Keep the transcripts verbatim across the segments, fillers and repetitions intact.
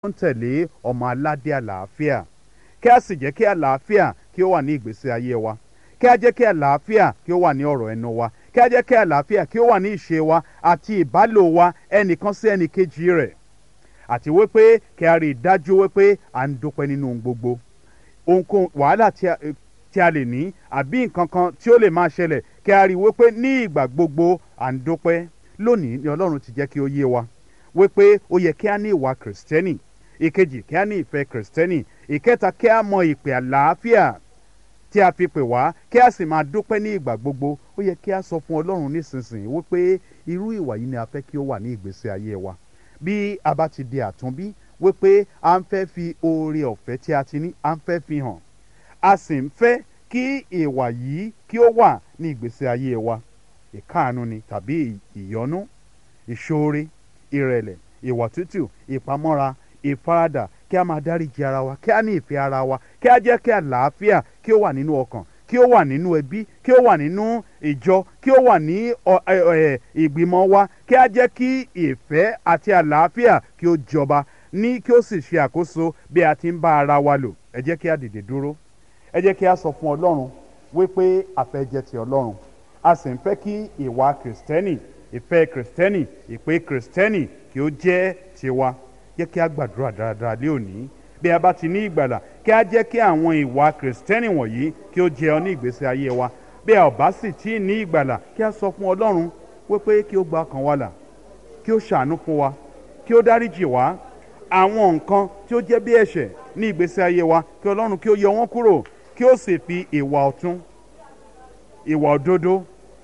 ń tẹ̀lé ọmọ aládé àlàáfíà. Kí a sì jẹ́ kí àlàáfíà kí ó wà ní ìgbésí ayé wa. Kí a jẹ́ kí àlàáfíà kí ó wà ní ọ̀rọ̀ ẹnu wa. Kí a jẹ́ kí àlàáfíà kí ó wà ní ìṣe wa àti ìbálò wa ẹnìkan sí ẹnìkejì rẹ̀. Àti wípé kí a rí i dájú wípé à ń dúpẹ́ nínú ohun gbogbo. Ohunkóhun wàhálà tí a, tí a lè ní àbí nǹkan kan tí ó lè máa ṣẹlẹ̀, kí a rí i wípé ní ìgbà gbogbo à ń dúpẹ́. Lónìí ni Ọlọ́run ti jẹ́ kí ó yé wa wípé ó yẹ kí a ní ìwà kìrìsìtẹ́nì. Ìkejì, kí a ní ìfẹ́ kìrìsìtẹ́nì. Ìkẹta, kí a mọ ìpè àlàáfíà tí a fi pè wá, kí a sì máa dúpẹ́ ní ìgbà gbogbo. Ó yẹ kí a sọ fún Ọlọ́run nísinsìnyí wípé irú ìwà yìí ni a fẹ́ kí ó wà ní ìgbésí ayé wa. Bí a bá ti di àtúnbí, wípé à ń fẹ́ fi oore ọ̀fẹ́ tí a ti ní à ń fẹ́ fi hàn. A sì ń fẹ́ kí ìwà yìí kí ó wà ní ìgbésí ayé wa. Ìkáàánú ni tàbí ìyọ́nú, ìṣoore, ìrẹ̀lẹ̀, ìwà tútù, ìpamọ́ra, ìfaradà, kí a máa dáríjì ara wa, kí a ní ìfẹ́ ara wa, kí a jẹ́ kí àlàáfíà kí ó wà nínú ọkàn, kí ó wà nínú ẹbí, kí ó wà nínú ìjọ, kí ó wà ní ìgbìmọ̀ wa, kí a jẹ́ kí ìfẹ́ àti àlàáfíà kí ó jọba ní kí ó sì ṣe àkóso bí a ti ń bá ara wa lò. Ẹ jẹ́ kí a dìde dúró. Ẹ jẹ́ kí a sọ fún Ọlọ́run wípé a fẹ́ jẹ́ ti Ọlọ́run. A sì ń fẹ́ kí ìwà kìrìsìtẹ́nì, ìfẹ́ kìrìsìtẹ́nì, ìpè kìrìsìtẹ́nì kí ó jẹ́ tiwa. Jẹ́ kí a gbàdúrà dáradára lé òní. Bí a bá ti ní ìgbàlà, kí a jẹ́ kí àwọn ìwà kìrìsìtẹ́nì wọ̀nyí kí ó jẹ́ ọ ní ìgbésí ayé wa. Bí a ò bá sì tí ní ìgbàlà, kí a sọ fún Ọlọ́run wípé kí ó gba ọkàn wa là, kí ó ṣàánú fún wa, kí ó dáríjì wá. Àwọn nǹkan tí ó jẹ́ bí ẹ̀ṣẹ̀ ní ìgbésí ayé wa, kí Ọlọ́run kí ó yọ wọ́n kúrò, kí ó sì fi ìwà ọ̀tún, ìwà òdodo,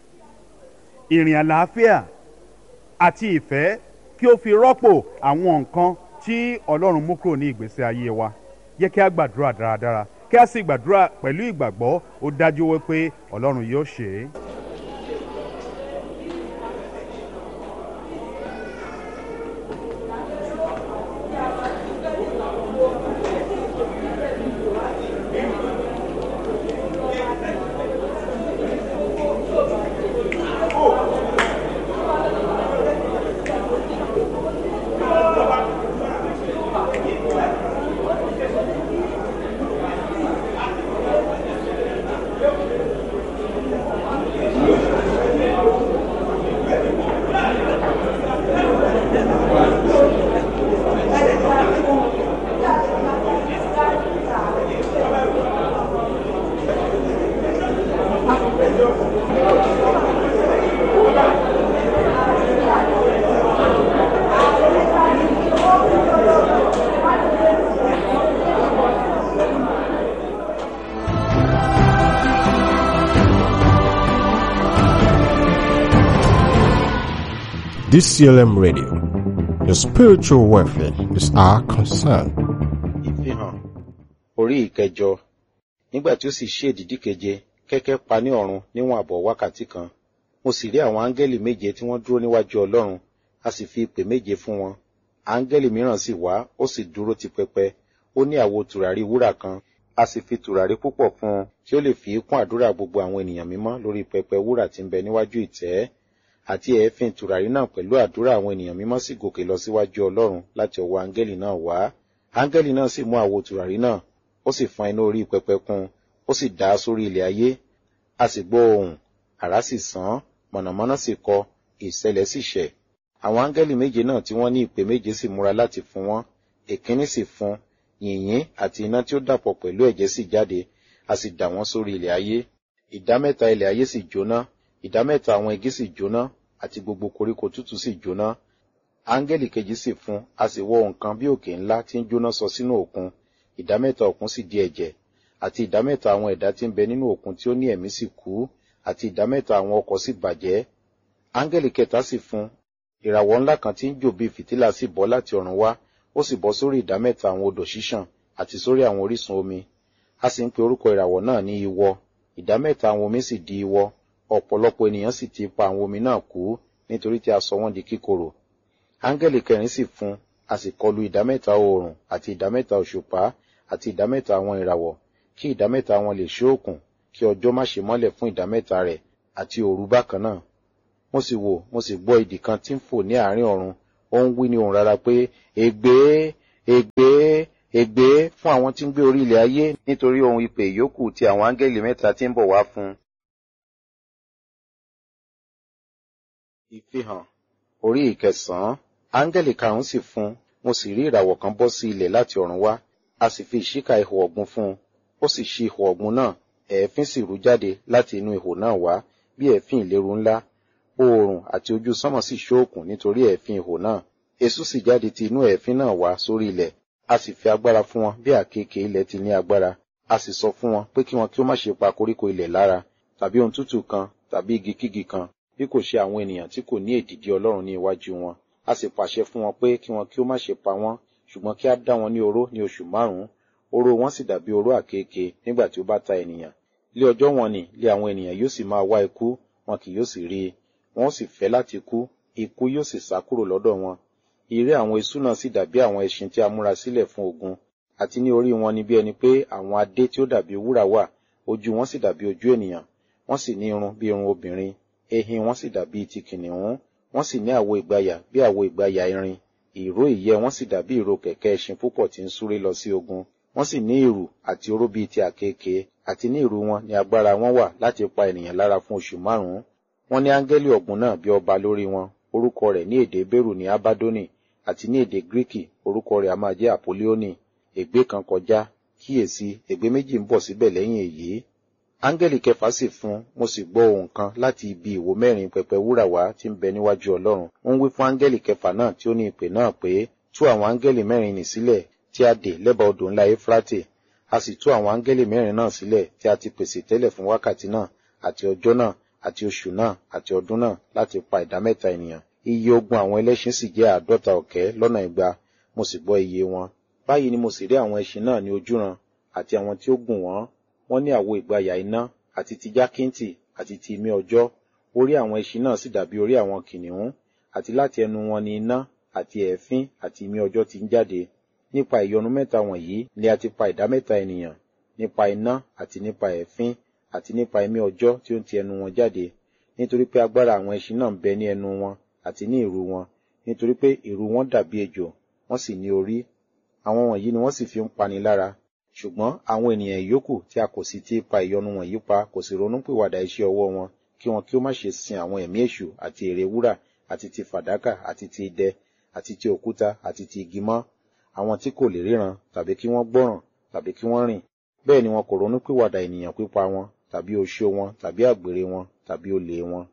ìrìn àlàáfíà àti ìfẹ́ kí ó fi rọ́pò àwọn nǹkan tí Ọlọ́run mú kúrò ní ìgbésí ayé wa. Jẹ́ kí a gbàdúrà dáradára, kí a sì gbàdúrà pẹ̀lú ìgbàgbọ́. Ó dájú wípé Ọlọ́run yóò ṣe é. D C L M Radio, your spiritual welfare is our concern. Ìfihàn orí ìkẹjọ. Nígbà tí ó sì ṣe èdìdí keje, kẹ́kẹ́ pa ní ọ̀run níwọ̀n àbọ̀ wákàtí kan. Mo sì rí àwọn áńgẹ́lì méje tí wọ́n dúró níwájú Ọlọ́run, a sì fi ìpè méje fún wọn. Áńgẹ́lì mìíràn sì wá, ó sì dúró ti pẹpẹ. Ó ní àwo tùràrí wúrà kan, a sì fi tùràrí púpọ̀ fún un, kí ó lè fi kún àdúrà gbogbo àwọn ènìyàn mímọ́ lórí pẹpẹ wúrà tí ń bẹ níwájú ìtẹ́. Àti èéfín tùràrí náà pẹ̀lú àdúrà àwọn ènìyàn mímọ́ sì gòkè lọ síwájú Ọlọ́run láti ọwọ́ áńgẹ́lì náà wá. Áńgẹ́lì náà sì mú àwo tùràrí náà, ó sì fọ́n iná orí pẹpẹ kún, ó sì dà á sórí ilẹ̀ ayé. A sì gbọ́ ohùn, àrá sì sán, mọ̀nàmọ́ná sì kọ, ìṣẹ̀lẹ̀ sì ṣẹ̀. Àwọn áńgẹ́lì méje náà tí wọ́n ní ìpè méje sì múra láti fún wọn. Èkíní sì fún, yìnyín àti iná tí ó dàpọ̀ pẹ̀lú ẹ̀jẹ̀ sì jáde, a sì dà wọ́n sórí ilẹ̀ ayé. Ìdá mẹ́ta ilẹ̀ ayé sì jóná, ìdá mẹ́ta àwọn igi sì jóná, àti gbogbo koríko tútù sì jóná. Áńgẹ́lì kejì sì fún, a sì wọ́ nǹkan bí òkè ńlá tí ń jóná sọ sínú òkun. Ìdá mẹ́ta òkun sì di ẹ̀jẹ̀, àti ìdá mẹ́ta àwọn ẹ̀dá tí ń bẹ nínú òkun tí ó ní ẹ̀mí sì kú, àti ìdá mẹ́ta àwọn ọkọ̀ sì bàjẹ́. Áńgẹ́lì kẹta sì fún, ìràwọ̀ ńlá kan tí ń jò bí fìtílà sì bọ́ láti ọ̀run wá, ó sì bọ́ sórí ìdá mẹ́ta àwọn odò ṣíṣàn àti sórí àwọn orísun omi. A sì ń pe orúkọ ìràwọ̀ náà ní Iwọ. Ìdá mẹ́ta àwọn omi sì di iwọ, ọ̀pọ̀lọpọ̀ ènìyàn sì ti pa àwọn omi náà kú, nítorí tí a sọ wọ́n di kíkorò. Áńgẹ́lì kẹrin sì fún, a sì kọlu ìdá mẹ́ta oòrùn àti ìdá mẹ́ta òṣùpá àti ìdá mẹ́ta àwọn ìràwọ̀, kí ìdá mẹ́ta wọn lè ṣóòkùn, kí ọjọ́ má ṣe mọ́lẹ̀ fún ìdá mẹ́ta rẹ̀, àti òru bákan náà. Mo sì wò, mo sì gbọ́ idì kan tí ń fò ní àárín ọ̀run, ó ń wí ní ohùn rara pé, ègbé, ègbé ègbé fún àwọn tí ń gbé orí ilẹ̀ ayé nítorí ohun ìpè ìyókù ti àwọn áńgẹ́lì mẹ́ta tí ń bọ̀ wá fún un. Ìfihàn orí ìkẹsàn-án. Áńgẹ́lì karùn-ún sì fún un, mo sì rí ìràwọ̀ kan bọ́ sí ilẹ̀ láti ọ̀run wá, a sì fi ìṣíka ihò ọ̀gbun fún un, ó sì ṣí ihò ọ̀gbun náà, ẹ̀ẹ́fín sì rú jáde láti inú ihò náà wá bí ẹ̀ẹ́fín ìléru ńlá, oòrùn àti ojú sánmọ̀ sì ṣóòkùn nítorí ẹ̀ẹ́fín ihò náà, eṣú sì jáde ti inú ẹ̀ẹ́fín náà wá sórí ilẹ̀, a sì fi agbára fún wọn bí àkekèé ilẹ̀ ti ní agbára, a sì sọ fún wọn pé kí wọn kí ó má ṣe pa koríko ilẹ̀ lára, tàbí ohun tútù kan, tàbí igi kígi kan, bí kò ṣe àwọn ènìyàn tí kò ní èdìdì Ọlọ́run ní iwájú wọn. A sì pàṣẹ fún wọn pé kí wọn kí ó má ṣe pa wọ́n, ṣùgbọ́n kí á dá wọn ní oró ní oṣù márùn-ún, oró wọn sì dàbí oró àkekèé nígbà tí ó bá ta ènìyàn. Lé ọjọ́ wọn nì lé àwọn ènìyàn yóò sì máa wá ikú, wọn kì yóò sì rí i, wọn ó sì fẹ́ láti kú, ikú yóò sì sá kúrò lọ́dọ̀ wọn. Ìré àwọn eṣú náà sì dàbí àwọn ẹṣin tí a múra sílẹ̀ fún ogun, àti ní orí wọn ni bí ẹni pé àwọn adé tí ó dàbí wúrà wà, ojú wọn sì dàbí ojú ènìyàn, wọ́n sì ní irun bí irun obìnrin, ehin wọn sì dàbí ti kìnìún, wọ́n sì ní àwo ìgbàyà bí àwo ìgbàyà erin, ìró ìyẹ́ wọn sì dàbí ìró kẹ̀kẹ́ ẹṣin púpọ̀ tí ń súré lọ sí ogun, wọ́n sì ní ìrù àti oró bíi ti àkekèé, àti ní ìrù wọn ni agbára wọn wà láti pa ènìyàn lára fún oṣù márùn-ún. Wọ́n ní áńgẹ́lì ọ̀gbun náà bí ọba lórí wọn, orúkọ rẹ̀ ní èdè Hébérù ní Abádónì, àti ní èdè Gíríkì orúkọ rẹ̀ a máa jẹ́ Àpòlíónì. Ègbé kan kọjá, kíyèsí, ègbé méjì ń bọ̀ síbẹ̀ lẹ́yìn èyí. Áńgẹ́lì kẹfà sì fún, mo sì gbọ́ ohùn kan láti ibi ìwo mẹ́rin pẹpẹ wúrà wá tí ń bẹ níwájú Ọlọ́run. Ó ń wí fún áńgẹ́lì kẹfà náà tí ó ní ìpè náà pé, tú àwọn áńgẹ́lì mẹ́rin nì sílẹ̀ tí a dè lẹ́bàá odò ńlá Éfrátè. A sì tú àwọn áńgẹ́lì mẹ́rin náà sílẹ̀ tí a ti pèsè tẹ́lẹ̀ fún wákàtí náà, àti ọjọ́ náà, àti oṣù náà, àti ọdún náà, láti pa ìdá mẹ́ta ènìyàn. Iye ogun àwọn ẹlẹ́ṣin sì jẹ́ àádọ́ta ọ̀kẹ́ lọ́nà igba, mo sì gbọ́ iye wọn. Báyìí ni mo sì rí àwọn ẹṣin náà ní ojúran, àti àwọn tí ó gùn wọ́n, wọ́n ní àwo ìgbàyà iná, àti ti jákíntì, àti ti imí ọjọ́. Orí àwọn ẹṣin náà sì dàbí orí àwọn kìnìún, àti láti ẹnu wọn ni iná, àti ẹ̀fín, àti imí ọjọ́ ti ń jáde. Nípa ìyọnu mẹ́ta wọ̀nyí ni a ti pa ìdá mẹ́ta ènìyàn, nípa iná, àti nípa ẹ̀fín, àti nípa imí ọjọ́ tí ó ń ti ẹnu wọn jáde. Nítorí pé agbára àwọn ẹṣin náà ń bẹ ní ẹnu wọn, àti ní ìrù wọn, nítorí pé ìrù wọn dàbí ejò, wọ́n sì ní orí. Àwọn wọ̀nyí ni wọ́n sì fi ń pani lára. Ṣùgbọ́n àwọn ènìyàn ìyókù tí a kò sì ti pa ìyọnu wọ̀nyí pa kò sì ronúpìwàdà iṣẹ́ ọwọ́ wọn, kí wọn kí ó má ṣe sin àwọn ẹ̀mí èṣù àti ère wúrà àti ti fàdákà àti ti idẹ àti ti òkúta àti ti igi mọ́, àwọn tí kò lè ríran tàbí kí wọ́n gbọ́ràn tàbí kí wọ́n rìn. Bẹ́ẹ̀ ni wọn kò ronúpìwàdà ènìyàn pípa wọn tàbí oṣó wọn tàbí àgbèrè wọn tàbí olè wọn.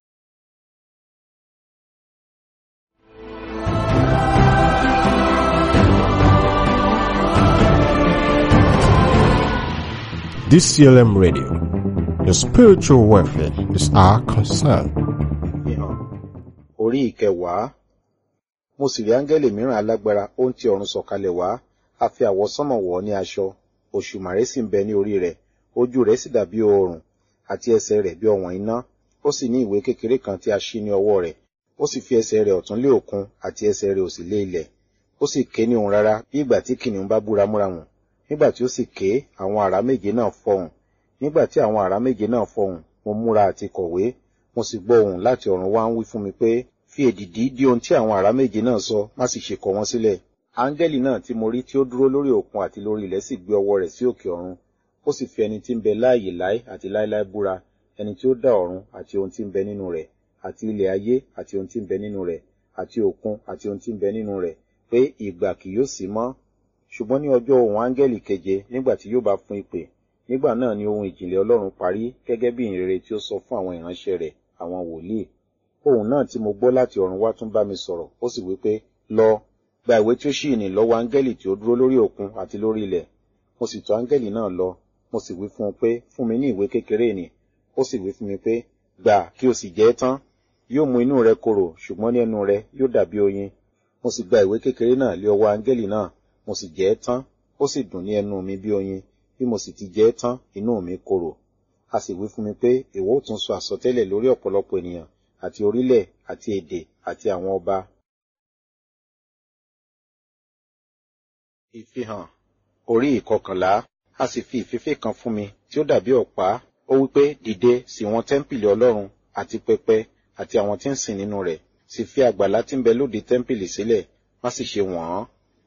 D C L M Radio, your spiritual welfare is our concern. Ìhàn orí ìkẹwàá. Mo sì rí áńgẹ́lì mìíràn alágbára, ó ń ti ọ̀run sọ̀kalẹ̀ wá, a fi àwọsánmọ̀ wọ̀ ọ́ ní aṣọ, òṣùmàrè sì ń bẹ ní orí rẹ̀, ojú rẹ̀ sì dàbí oòrùn, àti ẹsẹ̀ rẹ̀ bí ọ̀wọ̀n iná. Ó sì ní ìwé kékeré kan tí a ṣí ní ọwọ́ rẹ̀, ó sì fi ẹsẹ̀ rẹ̀ ọ̀tún lé òkun, àti ẹsẹ̀ rẹ̀ òsì lé ilẹ̀. Ó sì ké ní ohùn rara bí ìgbà tí kìnìún bá bú ramúramù. Nígbà tí ó sì ké, àwọn àrá méje náà fọhùn. Nígbà tí àwọn àrá méje náà fọhùn, mo múra àti kọ̀wé, mo sì gbọ́ ohùn láti ọ̀run wá ń wí fún mi pé, fi èdìdì dí ohun tí àwọn àrá méje náà sọ, má sì ṣe kọ wọ́n sílẹ̀. Áńgẹ́lì náà tí mo rí tí ó dúró lórí òkun àti lórí ilẹ̀ sì gbé ọwọ́ rẹ̀ sí òkè ọ̀run. Ó sì fi ẹni tí ń bẹ láàyè láé àti láéláé búra, ẹni tí ó dá ọ̀run àti ohun tí ń bẹ nínú rẹ̀, àti ilẹ̀ ayé àti ohun tí ń bẹ nínú rẹ̀, àti òkun àti ohun tí ń bẹ nínú rẹ̀, pé ìgbà kì yóò sí mọ́. Ṣùgbọ́n ní ọjọ́ ohùn áńgẹ́lì keje, nígbà tí yóò bá fún ìpè, nígbà náà ni ohun ìjìnlẹ̀ Ọlọ́run parí, gẹ́gẹ́ bí ìyìnrere tí ó sọ fún àwọn ìránṣẹ́ rẹ̀, àwọn wòlíì. Ohùn náà tí mo gbọ́ láti ọ̀run wá tún bá mi sọ̀rọ̀, ó sì wí pé, lọ, gba ìwé tí ó ṣí ìnì lọ́wọ́ áńgẹ́lì tí ó dúró lórí òkun àti lórí ilẹ̀. Mo sì tọ̀ áńgẹ́lì náà lọ, mo sì wí fún un pé, fún mi ní ìwé kékeré nì. Ó sì wí fún mi pé, gbà kí o sì jẹ ẹ́ tán. Yóò mú inú rẹ korò, ṣùgbọ́n ní ẹnu rẹ yóò dàbí oyin. Mo sì gba ìwé kékeré náà lé ọwọ́ áńgẹ́lì náà, mo sì jẹ ẹ́ tán, ó sì dùn ní ẹnu mi bí oyin, bí mo sì ti jẹ ẹ́ tán, inú mi korò. A sì wí fún mi pé, ìwọ ó tún sọ àsọtẹ́lẹ̀ lórí ọ̀pọ̀lọpọ̀ ènìyàn, àti orílẹ̀, àti èdè, àti àwọn ọba. Ìfihàn orí ìkọkànlá. A sì fi ìfífé kan fún mi tí ó dàbí ọ̀pá. Ó wí pé, dìde sí wọn tẹ́ḿpìlì Ọlọ́run, àti pẹpẹ, àti àwọn tí ń sìn nínú rẹ̀. Sì fi àgbàlá tí ń bẹ lóde tẹ́ḿpìlì sílẹ̀, má sì ṣe wọ̀n ọ́n.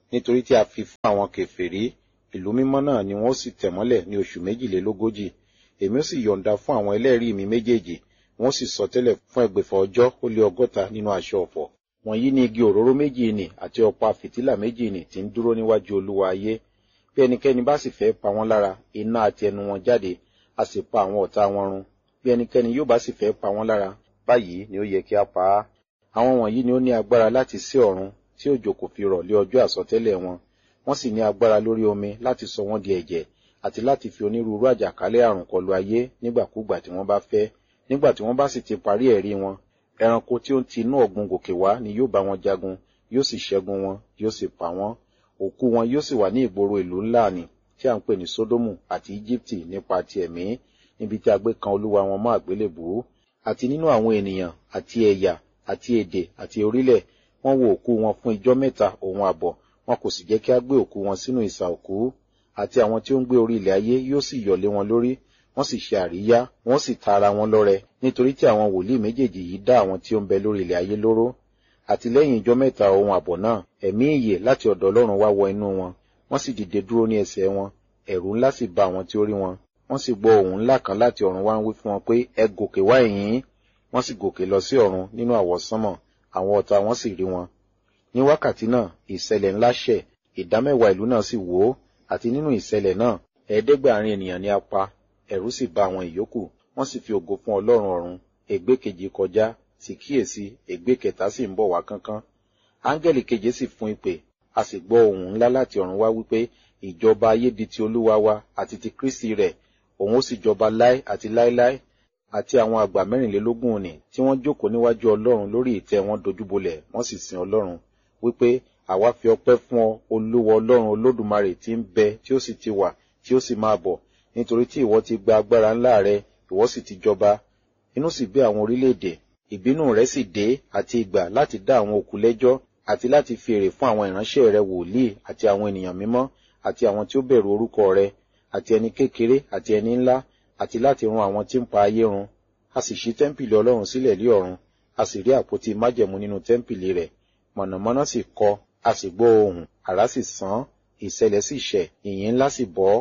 nítorí tí a fi fún àwọn kèfèrí, ìlú mímọ́ náà ni wọ́n sì tẹ̀ mọ́lẹ̀ ní oṣù méjìlélógójì. Èmi ó sì yọ̀ǹda fún àwọn ẹlẹ́rìí mi méjèèjì, wọ́n sì sọtẹ́lẹ̀ fún ẹgbẹ̀fà ọjọ́ ó lé ọgọ́ta nínú aṣọ ọ̀fọ̀. Wọ̀nyí ni igi òróró méjì nì àti ọ̀pá fìtílà méjì nì tí ń dúró níwájú Olúwa ayé. Bí ẹnikẹ́ni bá sì fẹ́ pa wọ́n lára, iná àti ẹnu wọn jáde, a sì pa àwọn ọ̀tá wọn run. Bí ẹnikẹ́ni yóò bá sì fẹ́ pa wọ́n lára, báyìí ni ó yẹ kí a pa á. Àwọn wọ̀nyí ni ó ní agbára láti sé ọ̀run, tí òjò kò fi rọ̀ lé ọjọ́ àsọtẹ́lẹ̀ wọn. Wọ́n sì ní agbára lórí omi láti sọ wọ́n di ẹ̀jẹ̀, àti láti fi onírúurú àjàkálẹ̀ àrùn kọlu ayé nígbàkúgbà tí wọ́n bá fẹ́. Nígbà tí wọ́n bá sì ti parí ẹ̀rí wọn, ẹranko tí ó ń ti inú ọ̀gbun gòkè wá ni yóò bá wọn jagun, yóò sì ṣẹ́gun wọn, yóò sì pa wọ́n. Òkú wọn yóò sì wà ní ìgboro ìlú ńlá nì tí à ń pè ní Sódómù àti Íjíbítì nípa ti ẹ̀mí, níbi tí a gbé kan Olúwa wọn mọ́ àgbélébùú. Àti nínú àwọn ènìyàn àti ẹ̀yà àti èdè àti orílẹ̀, wọ́n wo òkú wọn fún ijọ́ mẹ́ta òun àbọ̀, wọn kò sì jẹ́ kí a gbé òkú wọn sínú ìsà òkú. Àti àwọn tí ó ń gbé orí ilẹ̀ ayé yóò sì yọ̀ lé wọn lórí, wọ́n sì ṣe àríyá, wọ́n sì ta ara wọn lọ́rẹ, nítorí tí àwọn wòlíì méjèèjì yìí dá àwọn tí ó ń bẹ lórí ilẹ̀ ayé lóró. Àti lẹ́yìn ijọ́ mẹ́ta ohun àbọ̀ náà, ẹ̀mí ìyè láti ọ̀dọ̀ Ọlọ́run wá wọ inú wọn, wọ́n sì dìde dúró ní ẹsẹ̀ wọn, ẹ̀rù ńlá sì bá àwọn tí ó rí wọn. Wọ́n sì gbọ́ ohùn ńlá kan láti ọ̀run wá ń wí fún wọn pé, ẹ gòkè wá ìyìn. Wọ́n sì gòkè lọ sí ọ̀run nínú àwọsánmọ̀, àwọn ọ̀tá wọn sì rí wọn. Ní wákàtí náà, ìṣẹ̀lẹ̀ ńlá ṣẹ̀, ìdámẹ́wàá ìlú náà sì wó, àti nínú ìṣẹ̀lẹ̀ náà, ẹ̀ẹ́dẹ́gbàárin ènìyàn ni a pa, ẹ̀rù sì bá àwọn ìyókù, wọ́n sì fi ògo fún Ọlọ́run ọ̀run. Ègbé kejì kọjá, sì kíyèsí, ègbé kẹta sì ń bọ̀ wá kánkán. Áńgẹ́lì keje sì fún ìpè, a sì gbọ́ ohùn ńlá láti ọ̀run wá wípé, ìjọba ayé di ti Olúwa wa àti ti Kristi rẹ̀, òun ó sì jọba láé àti láéláé. Àti àwọn àgbà mẹ́rìnlélógún òní tí wọ́n jókòó níwájú Ọlọ́run lórí ìtẹ́ wọn dojúbolẹ̀, wọ́n sì sin Ọlọ́run, wípé, àwa fi ọpẹ́ fún ọ, Olúwa Ọlọ́run Olódùmarè tí ń bẹ, tí ó sì ti wà, tí ó sì máa bọ̀, nítorí tí ìwọ ti gba agbára ńlá rẹ, ìwọ sì ti jọba. Inú sì bí àwọn orílẹ̀-èdè, ìbínú rẹ sì dé àti ìgbà láti dá àwọn òkú lẹ́jọ́, àti láti fi èrè fún àwọn ìránṣẹ́ rẹ wòlíì àti àwọn ènìyàn mímọ́, àti àwọn tí ó bẹ̀rù orúkọ rẹ, àti ẹni kékeré àti ẹni ńlá, àti láti run àwọn tí ń pa ayé run. A sì ṣí tẹ́ḿpìlì Ọlọ́run sílẹ̀ lé ọ̀run, a sì rí àpótí májẹ̀mú nínú tẹ́ḿpìlì rẹ̀. Mọ̀nàmọ́ná sì kọ, a sì gbọ́ ohùn, àrá sì sán, ìṣẹ̀lẹ̀ sì ṣẹ̀, ìyìn ńlá sì bọ́.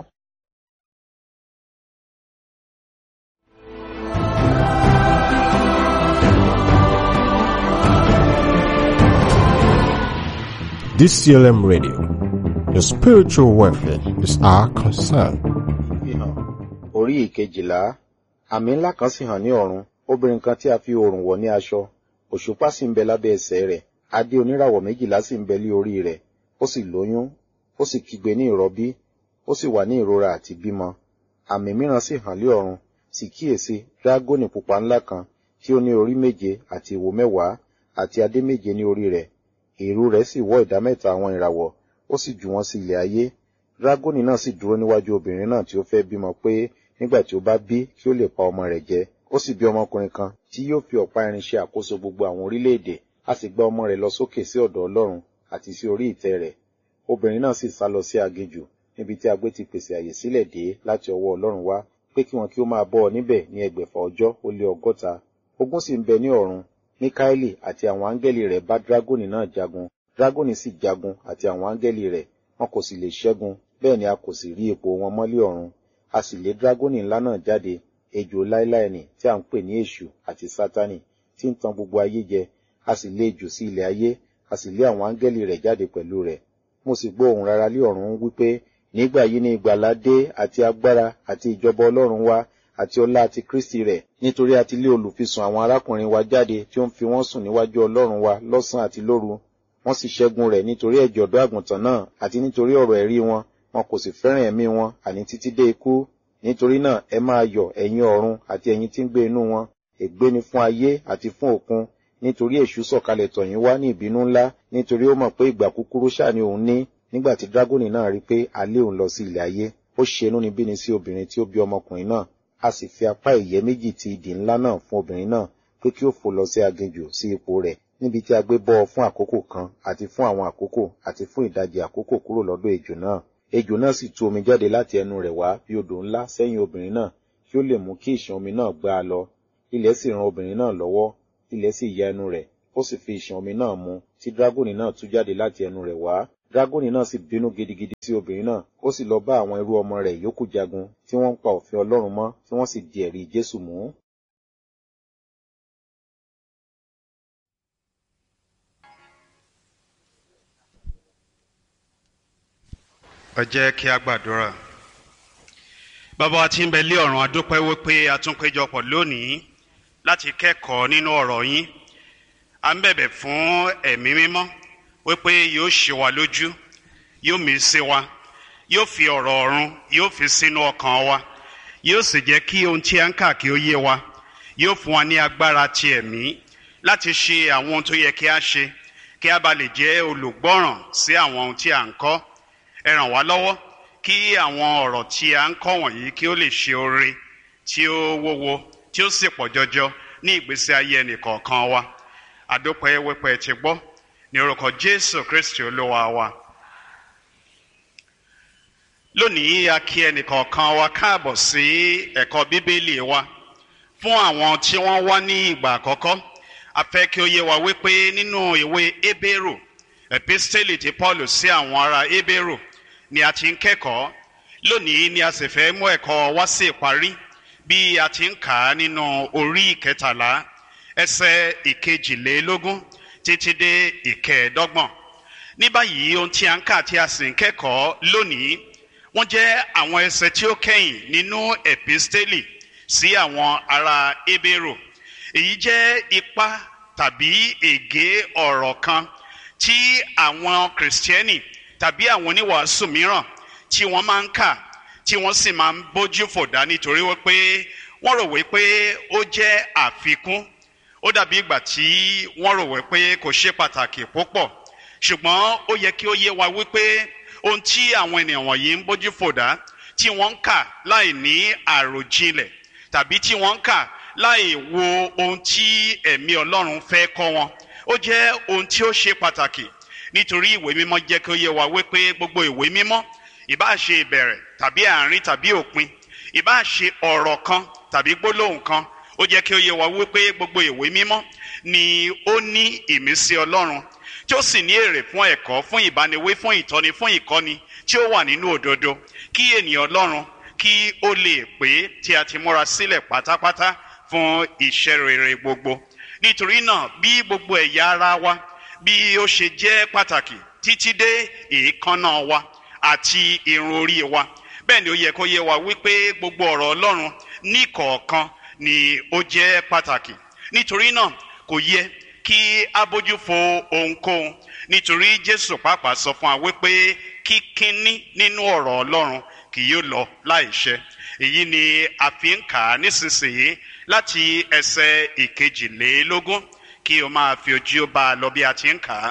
D C L M Radio, your spiritual welfare is our concern. Ìhàn orí ìkejìlá, àmì ńlá kan sì hàn ní ọ̀run, obìnrin kan tí a fi oòrùn wọ̀ ní aṣọ, òṣùpá sì ń bẹ lábẹ́ ẹsẹ̀ rẹ̀, adé oníràwọ̀ méjìlá sì ń bẹ lé orí rẹ̀, ó sì lóyún, ó sì kígbe ní ìrọbí, ó sì wà ní ìrora àti bímọ. Àmì mìíràn sì hàn lé ọ̀run, sì kíyèsí dágónì pupa ńlá kan tí ó ní orí méje àti ìwo mẹ́wàá àti adé méje ní orí rẹ̀. Ìrù rẹ̀ sì wọ́ ìdámẹ́ta àwọn ìràwọ̀, ó sì jù wọ́n sí ilẹ̀ ayé. Dágónì náà sì dúró níwájú obìnrin náà tí ó fẹ́ bímọ pé nígbà tí ó bá bí kí ó lè pa ọmọ rẹ̀ jẹ. Ó sì bí ọmọkùnrin kan tí yóò fi ọ̀pá irin ṣe àkóso gbogbo àwọn orílẹ̀-èdè. A sì gbé ọmọ rẹ̀ lọ sókè sí ọ̀dọ̀ Ọlọ́run àti sí orí ìtẹ́ rẹ̀. Obìnrin náà sì sá lọ sí aginjù, níbi tí agbé ti pèsè àyè sílẹ̀ dé láti ọwọ́ Ọlọ́run wá, pé kí wọn kí ó máa bọ́ ọ níbẹ̀ ní ẹgbẹ̀fà ọjọ́ ó lé ọgọ́ta. Ogun sì ń bẹ ní ọ̀run. Míkáélì àti àwọn áńgẹ́lì rẹ̀ bá dágónì náà jagun. Dágónì sì jagun àti àwọn áńgẹ́lì rẹ̀, wọn kò sì lè ṣẹ́gun, bẹ́ẹ̀ ni a kò sì rí ipò wọn mọ́lé ọ̀run. A sì lé dágónì ńlá náà jáde, ejò láéláé nì tí à ń pè ní Èṣù àti Sátánì, tí ń tan gbogbo ayé jẹ. A sì lé jù sí ilẹ̀ ayé, a sì lé àwọn áńgẹ́lì rẹ̀ jáde pẹ̀lú rẹ̀. Mo sì gbọ́ ohùn rara lé ọ̀run wípé, nígbà yìí ni ìgbàlà dé àti agbára àti ìjọba Ọlọ́run wá àti ọlá àti Kristi rẹ̀, nítorí a ti lé olùfisùn àwọn arákùnrin wa jáde tí ó ń fi wọ́n sùn níwájú Ọlọ́run wa lọ́sàn àti lóru. Wọ́n sì ṣẹ́gun rẹ̀ nítorí ẹ̀jẹ̀ ọ̀dọ́ àgùntàn náà àti nítorí ọ̀rọ̀ ẹ̀rí wọn, wọn kò sì fẹ́ràn ẹ̀mí wọn àní títí dé ikú. Nítorí náà ẹ máa yọ̀ ẹ̀yin ọ̀run àti ẹ̀yin tí ń gbé inú wọn. Ègbé ni fún ayé àti fún òkun, nítorí èṣù sọ̀kalẹ̀ tọ̀ yín wá ní ìbínú ńlá, nítorí ó mọ̀ pé ìgbà kúkúrú ṣáà ni òun ní. Nígbà tí dágónì náà rí pé a lé òun lọ sí ilẹ̀ ayé, ó ṣe inúnibíni sí obìnrin tí ó bí ọmọkùnrin náà. A sì fi apá ìyẹ́ méjì ti idì ńlá náà fún obìnrin náà, pé kí ó fò lọ sí aginjù sí ipò rẹ̀, níbi tí a gbé bọ́ ọ fún àkókò kan àti fún àwọn àkókò àti fún ìdajì àkókò kúrò lọ́dọ̀ ejò náà. Ejò náà sì tú omi jáde láti ẹnu rẹ̀ wá bí odò ńlá sẹ́yìn obìnrin náà, kí ó lè mú kí ìṣàn omi náà gbá a lọ. Ilẹ̀ sì ran obìnrin náà lọ́wọ́, ilẹ̀ sì ya ẹnu rẹ̀, ó sì fi ìṣàn omi náà mu tí dágónì náà tú jáde láti ẹnu rẹ̀ wá. Dragoni náà sì bínú gidigidi sí obìnrin náà, ó sì lọ bá àwọn ẹrú ọmọ rẹ̀ yòókù jagun tí wọ́n ń pa òfin Ọlọ́run mọ́, tí wọ́n sì di ẹ̀rí Jésù mú. Ẹ jẹ́ kí a gbàdúrà. Bàbá wa tí ń bẹ lé ọ̀run, a dúpẹ́ wípé a tún péjọpọ̀ lónìí láti kẹ́kọ̀ọ́ nínú ọ̀rọ̀ yín. À ń bẹ̀bẹ̀ fún ẹ̀mí mímọ́ wípé yóò ṣe wa lójú, yóò mí sí wa, yóò fi ọ̀rọ̀ ọ̀run, yóò fi sínú ọkàn wa, yóò sì jẹ́ kí ohun tí a ń kà kí ó yé wa, yóò fún wa ní agbára ti ẹ̀mí láti ṣe àwọn ohun tó yẹ kí a ṣe, kí a bá lè jẹ́ olùgbọ́ràn sí àwọn ohun tí a ń kọ́. Ẹ ràn wá lọ́wọ́ kí àwọn ọ̀rọ̀ tí a ń kọ́ wọ̀nyí kí ó lè ṣe oore tí ó wúwo tí ó sì pọ̀ jọjọ ní ìgbésí ayé ẹnìkọ̀ọ̀kan wa. Àdúpẹ́ wípé ti gbọ́ ní orúkọ Jésù Kristi Olúwa wa. Lónìí a kí ẹnìkọ̀ọ̀kan wa káàbọ̀ sí ẹ̀kọ́ Bíbélì wa. Fún àwọn tí wọ́n wá ní ìgbà àkọ́kọ́, a fẹ́ kí ó yé wa wípé nínú ìwé Hébérù, episteli ti Paul sí àwọn ará Hébérù ni a ti ń kẹ́kọ̀ọ́. Lónìí ni a sì fẹ́ mú ẹ̀kọ́ wá sí ìparí bí a ti ń kà á nínú orí ìkẹtàlá ẹsẹ̀ ìkejìlélógún títí dé ìkẹẹ̀ẹ́dọ́gbọ̀n. Ní báyìí ohun tí a ń kà tí a sì ń kẹ́kọ̀ọ́ lónìí wọ́n jẹ́ àwọn ẹsẹ̀ tí ó kẹ́yìn nínú episteli sí àwọn ará Hébérù. Èyí jẹ́ ipa tàbí ègé ọ̀rọ̀ kan tí àwọn kìrìsìtẹ́nì tàbí àwọn oníwàásù mìíràn tí wọ́n máa ń kà tí wọ́n sì máa ń bójú fòdá nítorí wípé wọ́n rò wípé ó jẹ́ àfikún. Ó dàbí ìgbà tí wọ́n rò wípé kò ṣe pàtàkì púpọ̀, ṣùgbọ́n ó yẹ kí ó yé wa wípé ohun tí àwọn ènìyàn wọ̀nyí ń bójú fòdá tí wọ́n ń kà láì ní àròjinlẹ̀ tàbí tí wọ́n ń kà láì wo ohun tí ẹ̀mí Ọlọ́run fẹ́ kọ́ wọn, ó jẹ́ ohun tí ó ṣe pàtàkì. Nítorí ìwé mímọ́ jẹ́ kí ó yé wa wípé gbogbo ìwé mímọ́, ìbá ṣe ìbẹ̀rẹ̀ tàbí àárín tàbí òpin, ìbá ṣe ọ̀rọ̀ kan tàbí gbólóhùn kan, ó jẹ́ kí ó yé wa wípé gbogbo ìwé mímọ́ ni ó ní ìmísí Ọlọ́run tí ó sì ní èrè fún ẹ̀kọ́, fún ìbániwí, fún ìtọ́ni, fún ìkọ́ni tí ó wà nínú òdodo, kí ènìyàn Ọlọ́run kí ó lè pé tí a ti múra sílẹ̀ pátápátá fún iṣẹ́ rere gbogbo. Nítorí náà bí gbogbo ẹ̀yà ara wa bí ó ṣe jẹ́ pàtàkì títí dé èékánná wa àti irun orí wa, bẹ́ẹ̀ ni ó yẹ kó yé wa wípé gbogbo ọ̀rọ̀ Ọlọ́run ní kọ̀ọ̀kan ni ó jẹ́ pàtàkì. Nítorí náà kò yẹ kí a bójú fo ohunkóhun, nítorí Jésù pàápàá sọ fún wa wípé kíkíní nínú ọ̀rọ̀ Ọlọ́run kì yóò lọ láìṣẹ. Èyí ni a fi ń kà á nísinsìnyí láti ẹsẹ̀ ìkejìlélógún kí o máa fi ojú bá a lọ bí a ti ń kà á.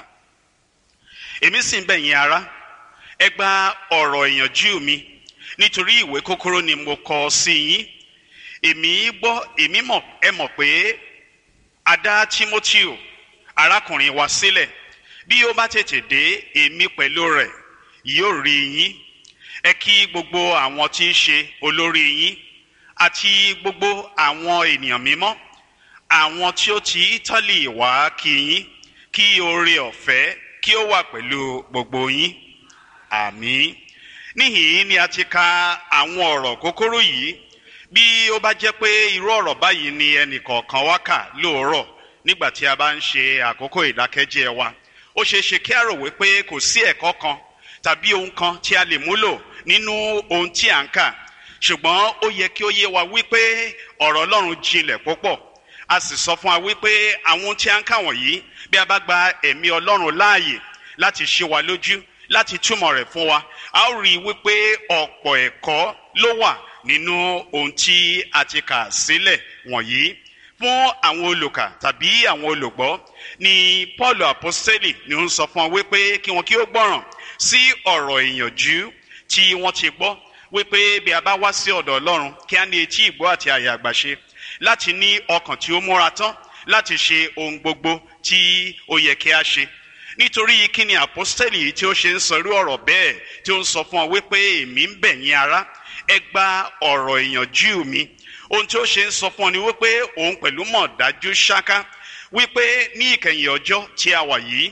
Èmi sì ń bẹ̀ yín ará, ẹ gba ọ̀rọ̀ ìyànjú mi, nítorí ìwé kúkúrú ni mo kọ sí yín. Èmi gbọ́, èmi mọ̀, ẹ mọ̀ pé a dá Tímótíù arákùnrin wa sílẹ̀. Bí ó bá tètè dé, èmi pẹ̀lú rẹ̀ yóò rí yín. Ẹ kí gbogbo àwọn tí í ṣe olórí yín àti gbogbo àwọn ènìyàn mímọ́, àwọn tí ó ti Ítálì wá kí yín. Kí oore ọ̀fẹ́ kí ó wà pẹ̀lú gbogbo yín. Àmín. Níhìn-ín ni a ti ka àwọn ọ̀rọ̀ kúkúrú yìí. Bí ó bá jẹ́ pé irú ọ̀rọ̀ báyìí ni ẹnìkọ̀ọ̀kan wá kà lóòrọ̀ nígbà tí a bá ń ṣe àkókò ìdákẹ́jẹ́ wa, ó ṣeé ṣe kí a rò wípé kò sí ẹ̀kọ́ kan tàbí ohun kan tí a lè múlò nínú ohun tí à ń kà. Ṣùgbọ́n ó yẹ kí ó yé wa wípé ọ̀rọ̀ Ọlọ́run jinlẹ̀ púpọ̀. A sì sọ fún wa wípé àwọn ohun tí à ń kà wọ̀nyí, bí a bá gba ẹ̀mí Ọlọ́run láàyè láti ṣe wa lójú, láti túmọ̀ rẹ̀ fún wa, a ó rí i wípé ọ̀pọ̀ ẹ̀kọ́ ló wà nínú ohun tí a ti kà sílẹ̀ wọ̀nyí. Fún àwọn olùkà tàbí àwọn olùgbọ́ ni Paul apostoli ni ó ń sọ fún wọn wípé kí wọn kí ó gbọ́ràn sí ọ̀rọ̀ ìyànjú tí wọ́n ti gbọ́, wípé bí a bá wá sí ọ̀dọ̀ Ọlọ́run kí a ní etí ìgbọ́ àti àyà àgbàṣe, láti ní ọkàn tí ó múra tán láti ṣe ohun gbogbo tí ó yẹ kí a ṣe. Nítorí kí ni apostoli yìí tí ó ṣe ń sọ irú ọ̀rọ̀ bẹ́ẹ̀ tí ó ń sọ fún ọ wípé èmi ń bẹ̀ yín ará, ẹ gba ọ̀rọ̀ ìyànjú mi. Ohun tí ó ṣe ń sọ fún ọ ni wípé òun pẹ̀lú mọ̀ dájú ṣáká wípé ní ìkẹyìn ọjọ́ tí a wà yìí,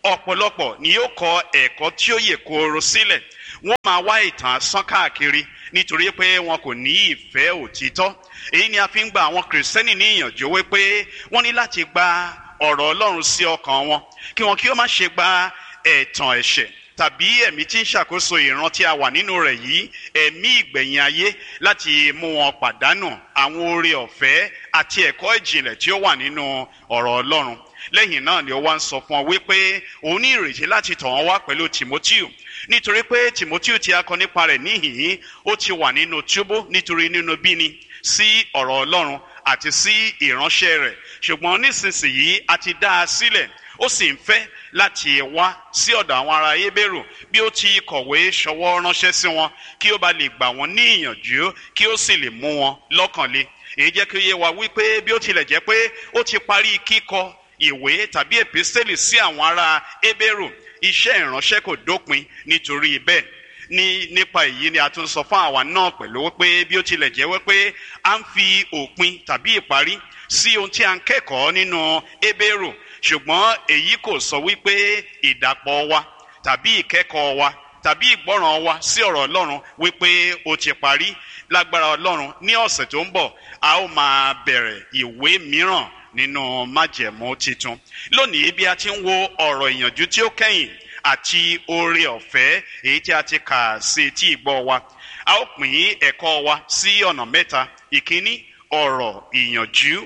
ọ̀pọ̀lọpọ̀ ni yóò kọ ẹ̀kọ́ tí ó yè kooro sílẹ̀ wọ́n máa wá ìtàn asán káàkiri nítorí pé wọn kò ní ìfẹ́ òtítọ́. Èyí ni a fi ń gba àwọn kìrìsìtẹ́nì ní ìyànjú wípé wọ́n ní láti gba ọ̀rọ̀ Ọlọ́run sí ọkàn wọn kí wọn kí ó má ṣe gba ẹ̀tàn ẹ̀ṣẹ̀ tàbí ẹ̀mí tí ń ṣàkóso ìran tí a wà nínú rẹ̀ yìí, ẹ̀mí ìgbẹ̀yìn ayé, láti mú wọn pàdánù àwọn oore ọ̀fẹ́ àti ẹ̀kọ́ ìjìnlẹ̀ tí ó wà nínú ọ̀rọ̀ Ọlọ́run. Lẹ́yìn náà ni ó wá ń sọ fún ọ wípé òun ní ìrètí láti tọ̀ wọ́n wá pẹ̀lú Tímótíù, nítorí pé Tímótíù tí a kọ nípa rẹ̀ níhìn-ín ó ti wà nínú túbú nítorí nínú bíni sí ọ̀rọ̀ Ọlọ́run àti sí ìránṣẹ́ rẹ̀, ṣùgbọ́n nísinsìnyí a ti dá a sílẹ̀, ó sì ń fẹ́ láti wá sí ọ̀dọ̀ àwọn ará Hébérù bí ó ti kọ̀wé ṣọwọ́ ránṣẹ́ sí wọn kí ó bá lè gbà wọ́n ní ìyànjú kí ó sì lè mú wọn lọ́kàn le. Èyí jẹ́ kí ó yé wa wípé bí ó tilẹ̀ jẹ́ pé ó ti parí kíkọ ìwé tàbí èpísítélì sí àwọn ará Hébérù, iṣẹ́ ìránṣẹ́ kò dópin nítorí bẹ́ẹ̀. Ní nípa èyí ni a tún sọ fún àwa náà pẹ̀lú wípé bí ó tilẹ̀ jẹ́ wípé à ń fi òpin tàbí ìparí sí ohun tí a ń kẹ́kọ̀ọ́ nínú Hébérù, ṣùgbọ́n èyí kò sọ wípé ìdàpọ̀ wa tàbí ìkẹ́kọ̀ọ́ wa tàbí ìgbọ́ràn wa sí ọ̀rọ̀ Ọlọ́run wípé ó ti parí. Lágbára Ọlọ́run ní ọ̀sẹ̀ tó ń bọ̀ a ó máa bẹ̀rẹ̀ ìwé mìíràn nínú májẹ̀mú titun. Lónìí bí a ti ń wo ọ̀rọ̀ ìyànjú tí ó kẹ́yìn àti oore ọ̀fẹ́ èyí tí a ti kà sí etí ìgbọ́ wa, a ó pín ẹ̀kọ́ wa sí ọ̀nà mẹ́ta. Ìkíní, ọ̀rọ̀ ìyànjú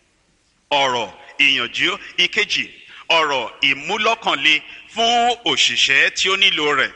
ọ̀rọ̀ ìyànjú ìkejì, ọ̀rọ̀ ìmúlọ́kànle fún òṣìṣẹ́ tí ó nílò rẹ̀.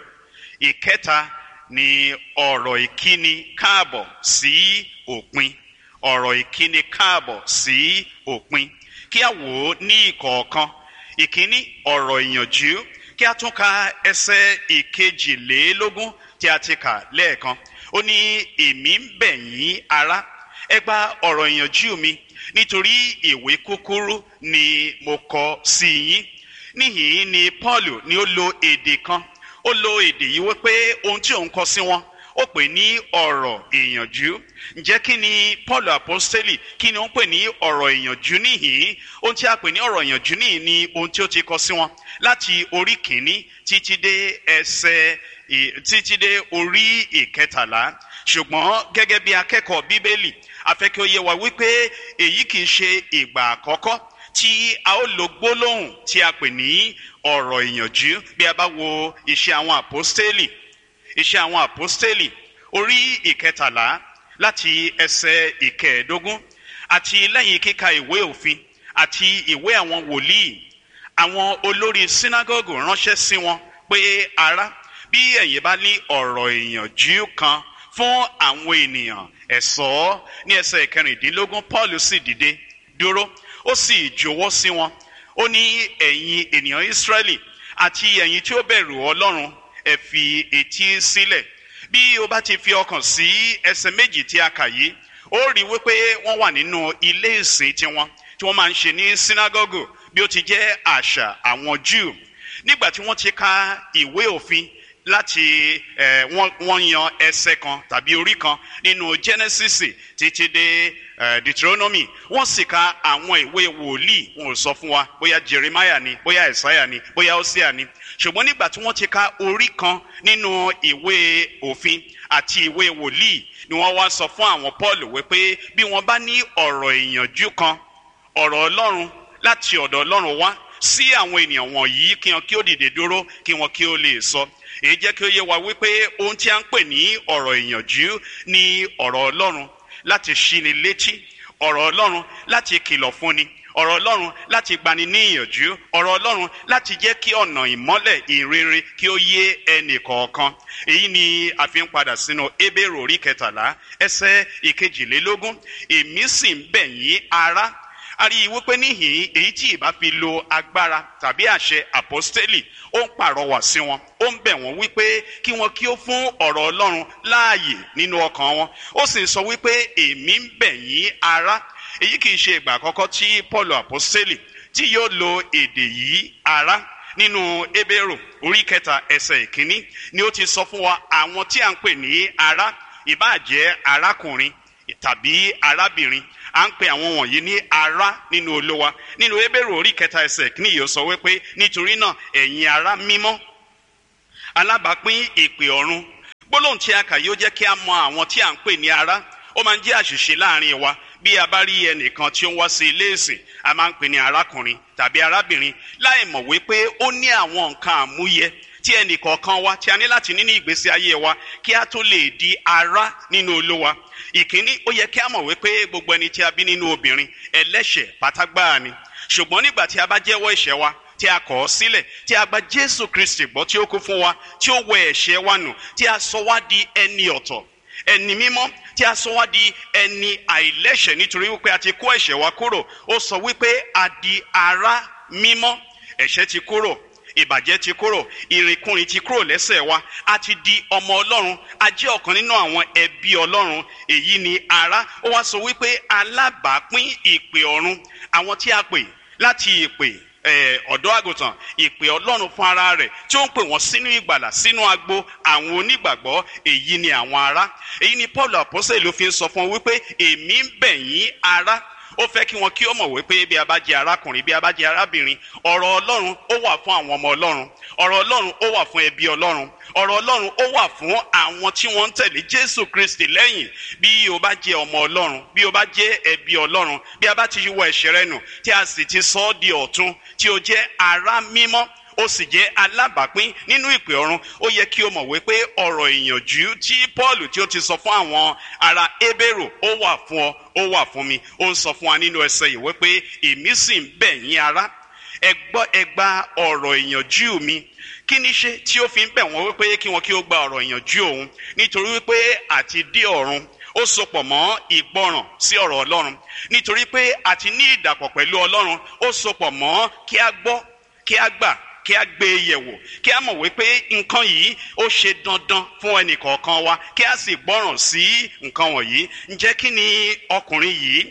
Ìkẹta ni ọ̀rọ̀ ìkíni káàbọ̀ sí òpin. ọ̀rọ̀ ìkíni káàbọ̀ sí òpin. Kí a wò ó ní ìkọ̀ọ̀kan. Ìkíní, ọ̀rọ̀ ìyànjú. Kí a tún ka ẹsẹ̀ ìkejìlélógún tí a ti kà lẹ́ẹ̀kan. Ó ní, èmi ń bẹ̀ yín ará, ẹ gba ọ̀rọ̀ ìyànjú mi, nítorí ìwé kúkúrú ni mo kọ sí yín. Níhìn-ín ni Paul ni ó lo èdè kan. Ó lo èdè yìí wípé ohun tí òun kọ sí wọn ó pè ní ọ̀rọ̀ ìyànjú. Ǹjẹ́ kí ni Paul apostoli kí ni ó ń pè ní ọ̀rọ̀ ìyànjú níhìn-ín? Ohun tí a pè ní ọ̀rọ̀ ìyànjú níhìn-ín ni ohun tí ó ti kọ sí wọn láti orí kìíní títí dé ẹsẹ̀ títí dé orí ìkẹtàlá. Ṣùgbọ́n gẹ́gẹ́ bí akẹ́kọ̀ọ́ Bíbélì, a fẹ́ kí ó yé wa wípé èyí kìí ṣe ìgbà àkọ́kọ́ tí a ó lo gbólóhùn tí a pè ní ọ̀rọ̀ ìyànjú. Bí a bá wo iṣẹ́ àwọn àpọ́stélì iṣẹ́ àwọn àpọ́stélì orí ìkẹtàlá láti ẹsẹ̀ ìkẹẹ̀ẹ́dógún, àti lẹ́yìn kíka ìwé òfin àti ìwé àwọn wòlíì, àwọn olórí sínágọ́gù ránṣẹ́ sí wọn pé ará, bí ẹ̀yin bá ní ọ̀rọ̀ ìyànjú kan fún àwọn ènìyàn, ẹ sọ ọ́. Ní ẹsẹ̀ ìkẹrìndínlógún, Paul sì dìde dúró, ó sì jọ̀wọ́ sí wọn. Ó ní, ẹ̀yin ènìyàn Ísírẹ́lì àti ẹ̀yin tí ó bẹ̀rù Ọlọ́run, ẹ fi etí sílẹ̀. Bí o bá ti fi ọkàn sí ẹsẹ̀ méjì tí a kà yìí, ó rí wípé wọ́n wà nínú ilé ìsìn tiwọn tí wọ́n máa ń ṣe ní sínágọ́gù bí ó ti jẹ́ àṣà àwọn Júù. Nígbà tí wọ́n ti ka ìwé òfin láti eh, wọ́n, wọ́n yan ẹsẹ̀ kan tàbí orí kan nínú Genesis títí dé eh, Deuteronomy, wọ́n sì ka àwọn ìwé wòlíì. Wọn ò sọ fún wa bóyá Jeremiah ni, bóyá Isaiah ni, bóyá Hosea ni. Ṣùgbọ́n nígbà tí wọ́n ti ka orí kan nínú ìwé òfin àti ìwé wòlíì ni wọ́n wá sọ fún àwọn Paul wípé bí wọ́n bá ní ọ̀rọ̀ ìyànjú kan, ọ̀rọ̀ Ọlọ́run láti ọ̀dọ̀ Ọlọ́run wá sí àwọn ènìyàn wọ̀nyí, kí wọn kí ó dìde dúró, kí wọn kí ó lè sọ. Èyí jẹ́ kí ó yé wa wípé ohun tí a ń pè ní ọ̀rọ̀ ìyànjú ni ọ̀rọ̀ Ọlọ́run láti ṣíni létí, ọ̀rọ̀ Ọlọ́run láti kìlọ̀ fúnni, ọ̀rọ̀ Ọlọ́run láti gbani ní ìyànjú, ọ̀rọ̀ Ọlọ́run láti jẹ́ kí ọ̀nà ìmọ́lẹ̀ ìrere kí ó yé ẹnì kọ̀ọ̀kan. Èyí ni a fi ń padà sínú Hébérù orí kẹtàlá ẹsẹ̀ ìkejìlélógún. Èmi sì ń bẹ̀ yín ará. A rí i wípé níhìn èyí tí ìbá fi lo agbára tàbí àṣẹ àpọ́stélì, ó ń pàrọwà sí wọn, ó ń bẹ̀ wọ́n wípé kí wọ́n kí ó fún ọ̀rọ̀ Ọlọ́run láàyè nínú ọkàn wọn. Ó sì ń sọ wípé èmi ń bẹ̀ yín ará. Èyí kìí ṣe ìgbà àkọ́kọ́ tí Paul apostoli tí yóò lo èdè yìí ará. Nínú Hébérù orí kẹta ẹsẹ̀ ìkíní ni ó ti sọ fún wa àwọn tí a ń pè ní ará, ìbáà jẹ́ arákùnrin tàbí arábìnrin, à ń pe àwọn wọ̀nyí ní ará nínú Olúwa. Nínú Hébérù orí kẹta ẹsẹ̀ kìíní yìí ó sọ wípé nítorí náà ẹ̀yin ará mímọ́ alábàápín ìpè ọ̀run. Gbólóhùn tí a kà yóò jẹ́ kí a mọ àwọn tí à ń pè ní ará. Ó máa ń jẹ́ àṣìṣe láàrin wa. Bí a bá rí ẹnìkan tí ó ń wá sí ilé ìsìn, a máa ń pè ní arákùnrin tàbí arábìnrin láì mọ̀ wípé ó ní àwọn nǹkan àmúyẹ tí ẹnì kọ̀ọ̀kan wa tí a ní láti ní ní ìgbésí ayé wa kí a tó lè di ará nínú Olúwa. Ìkíní, ó yẹ kí a mọ̀ wípé gbogbo ẹni tí a bí nínú obìnrin ẹlẹ́ṣẹ̀ pátágbáà ni. Ṣùgbọ́n nígbà tí a bá jẹ́wọ́ ẹ̀ṣẹ̀ wa, tí a kọ̀ ọ́ sílẹ̀, tí a gba Jésù Kristi gbọ́ tí ó kú fún wa, tí ó wẹ ẹ̀ṣẹ̀ wa nù, tí a sọ wá di ẹni ọ̀tọ̀, ẹni mímọ́, tí a sọ wá di ẹni àìlẹ́ṣẹ̀ nítorí wípé a ti kó ẹ̀ṣẹ̀ wa kúrò. Ó sọ wípé a di ará mímọ́. Ẹ̀ṣẹ̀ ti kúrò, ìbàjẹ́ ti kúrò, ìrìnkúrìn ti kúrò lẹ́sẹ̀ wa. A ti di ọmọ Ọlọ́run. A jẹ́ ọ̀kan nínú àwọn ẹbí Ọlọ́run. Èyí ni ará. Ó wá sọ wípé alábàápín ìpè ọ̀run. Àwọn tí a pè láti ìpè ọ̀dọ́ àgùntàn, ìpè Ọlọ́run fún ara rẹ̀ tí ó ń pè wọ́n sínú ìgbàlà, sínú agbo àwọn onígbàgbọ́. Èyí ni àwọn ará. Èyí ni Paul Àpọ́sítélì ló fi ń sọ fún wọn wípé èmi ń bẹ̀ yín ará. Ó fẹ́ kí wọn kí ó mọ̀ wípé bí a bá jẹ́ arákùnrin, bí a bá jẹ́ arábìnrin, ọ̀rọ̀ Ọlọ́run ó wà fún àwọn ọmọ Ọlọ́run. Ọ̀rọ̀ Ọlọ́run ó wà fún ẹbí Ọlọ́run. Ọ̀rọ̀ Ọlọ́run ó wà fún àwọn tí wọ́n ń tẹ̀lé Jésù Kristi lẹ́yìn. Bí o bá jẹ́ ọmọ Ọlọ́run, bí o bá jẹ́ ẹbí Ọlọ́run, bí a bá ti wọ ẹ̀ṣẹ̀ rẹ nù, tí a sì ti sọ ọ́ di ọ̀tun, tí o jẹ́ ará mímọ́, ó sì jẹ́ alábàápín nínú ìpè ọ̀run. Ó yẹ kí o mọ̀ wípé ọ̀rọ̀ ìyànjú tí Paul tí ó ti sọ fún àwọn ará Hébérù ó wà fún ọ, ó wà fún mi. Ó ń sọ fún wa nínú ẹsẹ̀ yìí wípé èmi sì ń bẹ̀ yín ará, ẹ gbọ́ ẹ gba ọ̀rọ̀ ìyànjú mi. Kí ni ṣe tí ó fi ń bẹ̀ wọ́n wípé kí wọn kí ó gba ọ̀rọ̀ ìyànjú òun? Nítorí wípé àti dé ọ̀run ó sopọ̀ mọ́ ìgbọràn sí ọ̀rọ̀ Ọlọ́run. Nítorí pé àti ní ìdàpọ̀ pẹ̀lú Ọlọ́run ó sopọ̀ mọ́ kí a gbọ́, kí a gbà, kí a gbé e yẹ̀wò, kí a mọ̀ wípé nǹkan yìí ó ṣe dandan fún ẹnì kọ̀ọ̀kan wa, kí a sì gbọ́ràn sí nǹkan wọ̀nyí. Ǹjẹ́ kí ni ọkùnrin yìí,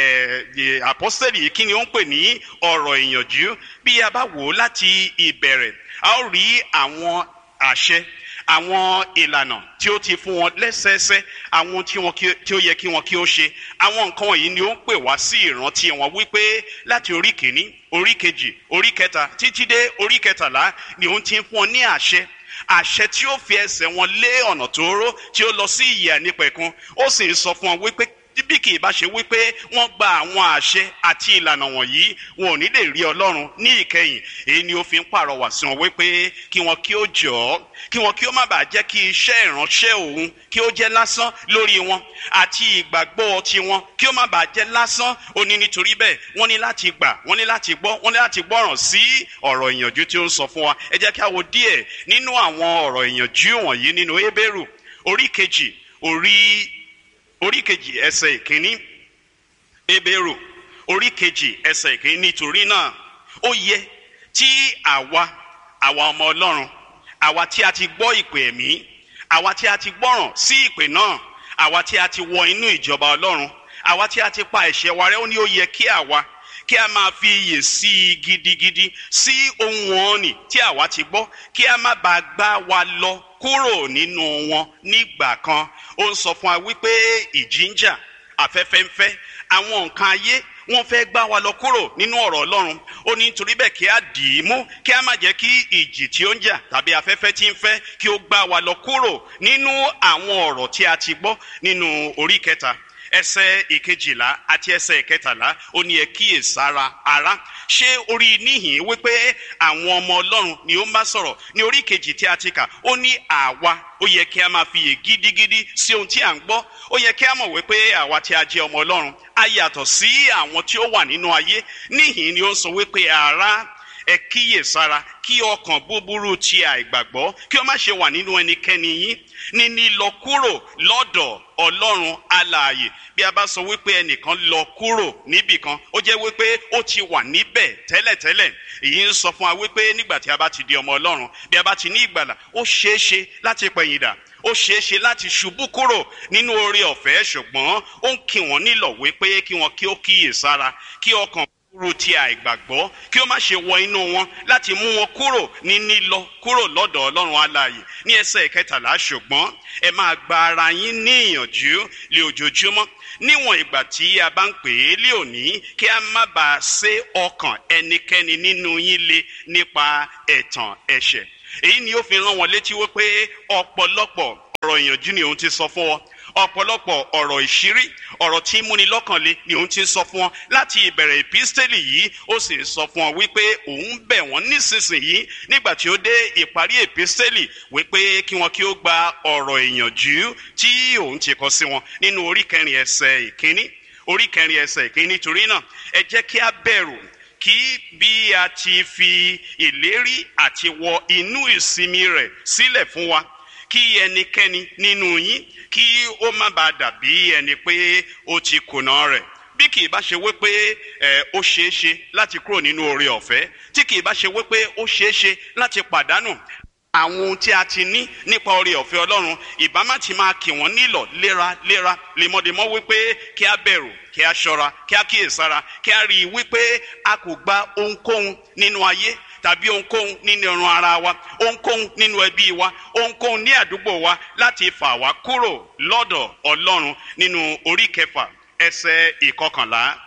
àpọ́sítélì yìí, kí ni ó ń pè ní ọ̀rọ̀ ìyànjú? Bí a bá wò ó láti ìbẹ̀rẹ̀, a ó rí àwọn àṣẹ, àwọn ìlànà tí ó ti fún wọn lẹ́sẹẹsẹ, àwọn tí wọn tí ó yẹ kí wọn kí ó ṣe. Àwọn nǹkan wọ̀nyí ni ó ń pè wá sí ìrántí wọn wípé láti orí kìíní, orí kejì, orí kẹta títí dé orí kẹtàlá ni òun ti ń fún wọn ní àṣẹ. Àṣẹ tí ó fi ẹsẹ̀ wọn lé ọ̀nà tóóró tí ó lọ sí ìyè àìnípẹ̀kun. Ó sì ń sọ fún wọn wípé bí kì í bá ṣe wípé wọ́n gba àwọn àṣẹ àti ìlànà wọ̀nyí, wọn ò ní lè rí Ọlọ́run ní ìkẹyìn. Èyí ni ó fi ń pàrọwà sí wọn wípé kí wọn kí ó jọ̀ọ́, kí wọn kí ó má bàa jẹ́ kí iṣẹ́ ìránṣẹ́ òun kí ó jẹ́ lásán lórí wọn, àti ìgbàgbọ́ tiwọn kí ó má bàa jẹ́ lásán. Ó ní nítorí bẹ́ẹ̀ wọ́n ní láti gbà, wọ́n ní láti gbọ́, wọ́n ní láti gbọ́ràn sí ọ̀rọ̀ ìyànjú tí ó ń sọ fún wa. Ẹ jẹ́ kí a wo díẹ̀ nínú àwọn ọ̀rọ̀ ìyànjú wọ̀nyí nínú Hébérù orí kejì, orí orí kejì ẹsẹ̀ ìkíní. Hébérù orí kejì ẹsẹ̀ ìkíní. Nítorí náà ó yẹ tí àwa àwa ọmọ Ọlọ́run, àwa tí a ti gbọ́ ìpè ẹ̀mí, àwa tí a ti gbọ́ràn sí ìpè náà, àwa tí a ti wọ inú ìjọba Ọlọ́run, àwa tí a ti pa ẹ̀ṣẹ̀ wa rẹ́, ó ní ó yẹ kí àwa kí a máa fi iyè sí i gidigidi sí ohun ọ̀nì tí àwa ti gbọ́, kí a má bàa gbá wa lọ kúrò nínú wọn nígbà kan. Ó ń sọ fún wa wípé ìjì ń jà, afẹ́fẹ́ ń fẹ́, àwọn nǹkan ayé wọ́n fẹ́ gbá wa lọ kúrò nínú ọ̀rọ̀ Ọlọ́run. Ó ní nítorí bẹ́ẹ̀ kí a dì í mú, kí a má jẹ́ kí ìjì tí ó ń jà tàbí afẹ́fẹ́ tí ń fẹ́ kí ó gbá wa lọ kúrò nínú àwọn ọ̀rọ̀ tí a ti gbọ́ nínú orí kẹta ẹsẹ̀ ìkejìlá àti ẹsẹ̀ ìkẹtàlá. Ó ní ẹ kíyèsára ará. Ṣé orí níhìn wípé àwọn ọmọ Ọlọ́run ni ó ń bá sọ̀rọ̀? Ní orí kejì tí a ti kà, ó ní àwa, ó yẹ kí a máa fiyè gidigidi sí ohun tí à ń gbọ́. Ó yẹ kí a mọ̀ wípé àwa tí a jẹ́ ọmọ Ọlọ́run a yàtọ̀ sí àwọn tí ó wà nínú ayé. Níhìn ni ó ń sọ wípé ará, ẹ kíyèsára kí ọkàn búburú ti àìgbàgbọ́ kí ó má ṣe wà nínú ẹnikẹ́ni yín, ní lílọ kúrò lọ́dọ̀ Ọlọ́run alààyè. Bí a bá sọ wípé ẹnìkan lọ kúrò níbìkan, ó jẹ́ wípé ó ti wà níbẹ̀ tẹ́lẹ̀tẹ́lẹ̀. Èyí ń sọ fún wa wípé nígbà tí a bá ti di ọmọ Ọlọ́run, bí a bá ti ní ìgbàlà, ó ṣeéṣe láti pẹ̀yìndà, ó ṣeéṣe láti ṣubú kúrò nínú oore ọ̀fẹ́. Ṣùgbọ́n ó ń kí wọn nílọ̀ wípé kí wọn kí ó kíyèsára kí ọkàn ru ti àìgbàgbọ́ kí ó má ṣe wọ inú wọn láti mú wọn kúrò ní lílọ kúrò lọ́dọ̀ Ọlọ́run alààyè. Ní ẹsẹ̀ ìkẹtàlá, ṣùgbọ́n ẹ máa gba ara yín ní ìyànjú lé ojoojúmọ́ níwọ̀n ìgbà tí a bá ń pè é lé òní, kí a má bàa sé ọkàn ẹnikẹ́ni nínú yín le nípa ẹ̀tàn ẹ̀ṣẹ̀. Èyí ni ó fi rán wọn létí wípé ọ̀pọ̀lọpọ̀ ọ̀rọ̀ ìyànjú ni òun ti sọ fún wọn, ọ̀pọ̀lọpọ̀ ọ̀rọ̀ ìṣírí, ọ̀rọ̀ tí múni lọ́kàn le ni òun ti sọ fún wọn láti ìbẹ̀rẹ̀ ìpísítélì yìí. Ó sì sọ fún wọn wípé òun bẹ̀ wọ́n nísinsìnyí nígbà tí ó dé ìparí ìpísítélì wípé kí wọn kí ó gba ọ̀rọ̀ ìyànjú tí òun ti kọ sí wọn nínú orí kẹrin ẹsẹ̀ ìkíní orí kẹrin ẹsẹ̀ ìkíní. Nítorí náà ẹ jẹ́ kí a bẹ̀rù kí bí a ti fi ìlérí àti wọ inú ìsinmi rẹ̀ sílẹ̀ fún wa, kí ẹnikẹ́ni nínú yín kí ó má bàa dàbí ẹni pé ó ti kùnà rẹ̀. Bí kì í bá ṣe wípé ẹ ó ṣeé ṣe láti kúrò nínú oore ọ̀fẹ́, tí kì í bá ṣe wípé ó ṣeé ṣe láti pàdánù àwọn ohun tí a ti ní nípa oore ọ̀fẹ́ Ọlọ́run, ìbá má ti máa kì wọ́n nílọ̀ léraléra lemọ́lemọ́ wípé kí a bẹ̀rù, kí a ṣọ́ra, kí a kíyèsára, kí a rí i wípé a kò gba ohunkóhun nínú ayé tàbí ohunkóhun nínú ẹran ara wa, ohunkóhun nínú ẹbí wa, ohunkóhun ní àdúgbò wa láti fà wá kúrò lọ́dọ̀ Ọlọ́run. Nínú orí kẹfà ẹsẹ̀ ìkọkànlá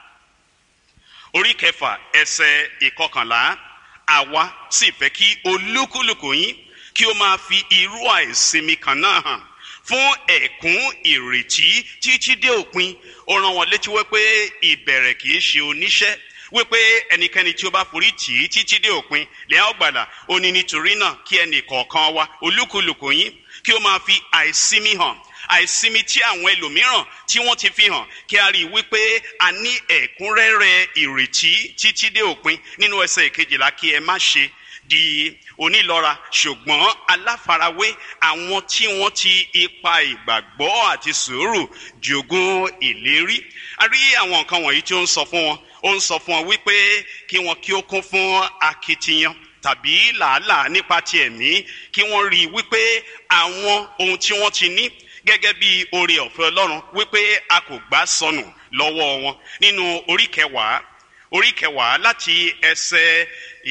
orí kẹfà ẹsẹ̀ ìkọkànlá, àwa sì fẹ́ kí olúkúlùkù yín kí ó máa fi irú àìsinmi kan náà hàn fún ẹ̀kún ìrètí títí dé òpin. Ó rán wọn létí wípé ìbẹ̀rẹ̀ kì í ṣe oníṣẹ́, wípé ẹnikẹ́ni tí ó bá forí tì í títí dé òpin lẹ́yìn ọgbàlà. Ó ní nítorí náà kí ẹnì kọ̀ọ̀kan wa olúkúlùkù yín kí ó máa fi àìsinmi hàn, àìsinmi tí àwọn ẹlòmíràn tí wọ́n ti fi hàn, kí a rí i wípé a ní ẹ̀kúnrẹ́rẹ́ ìrètí títí dé òpin. Nínú ẹsẹ̀ ìkejìlá, kí ẹ má ṣe di onílọ́ra ṣùgbọ́n aláfarawé àwọn tí wọ́n ti ipa ìgbàgbọ́ àti sùúrù jogún ìlérí. A rí àwọn nǹkan wọ̀nyí tí ó ń sọ fún wọn. Ó ń sọ fún wọn wípé kí wọn kí ó kún fún akitiyan tàbí làálàá nípa ti ẹ̀mí, kí wọ́n rí i wípé àwọn ohun tí wọ́n ti ní gẹ́gẹ́ bí oore ọ̀fẹ́ Ọlọ́run wípé a kò gbà sọnù lọ́wọ́ wọn. Nínú orí kẹwàá orí kẹwàá láti ẹsẹ̀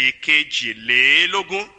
ìkejìlélógún,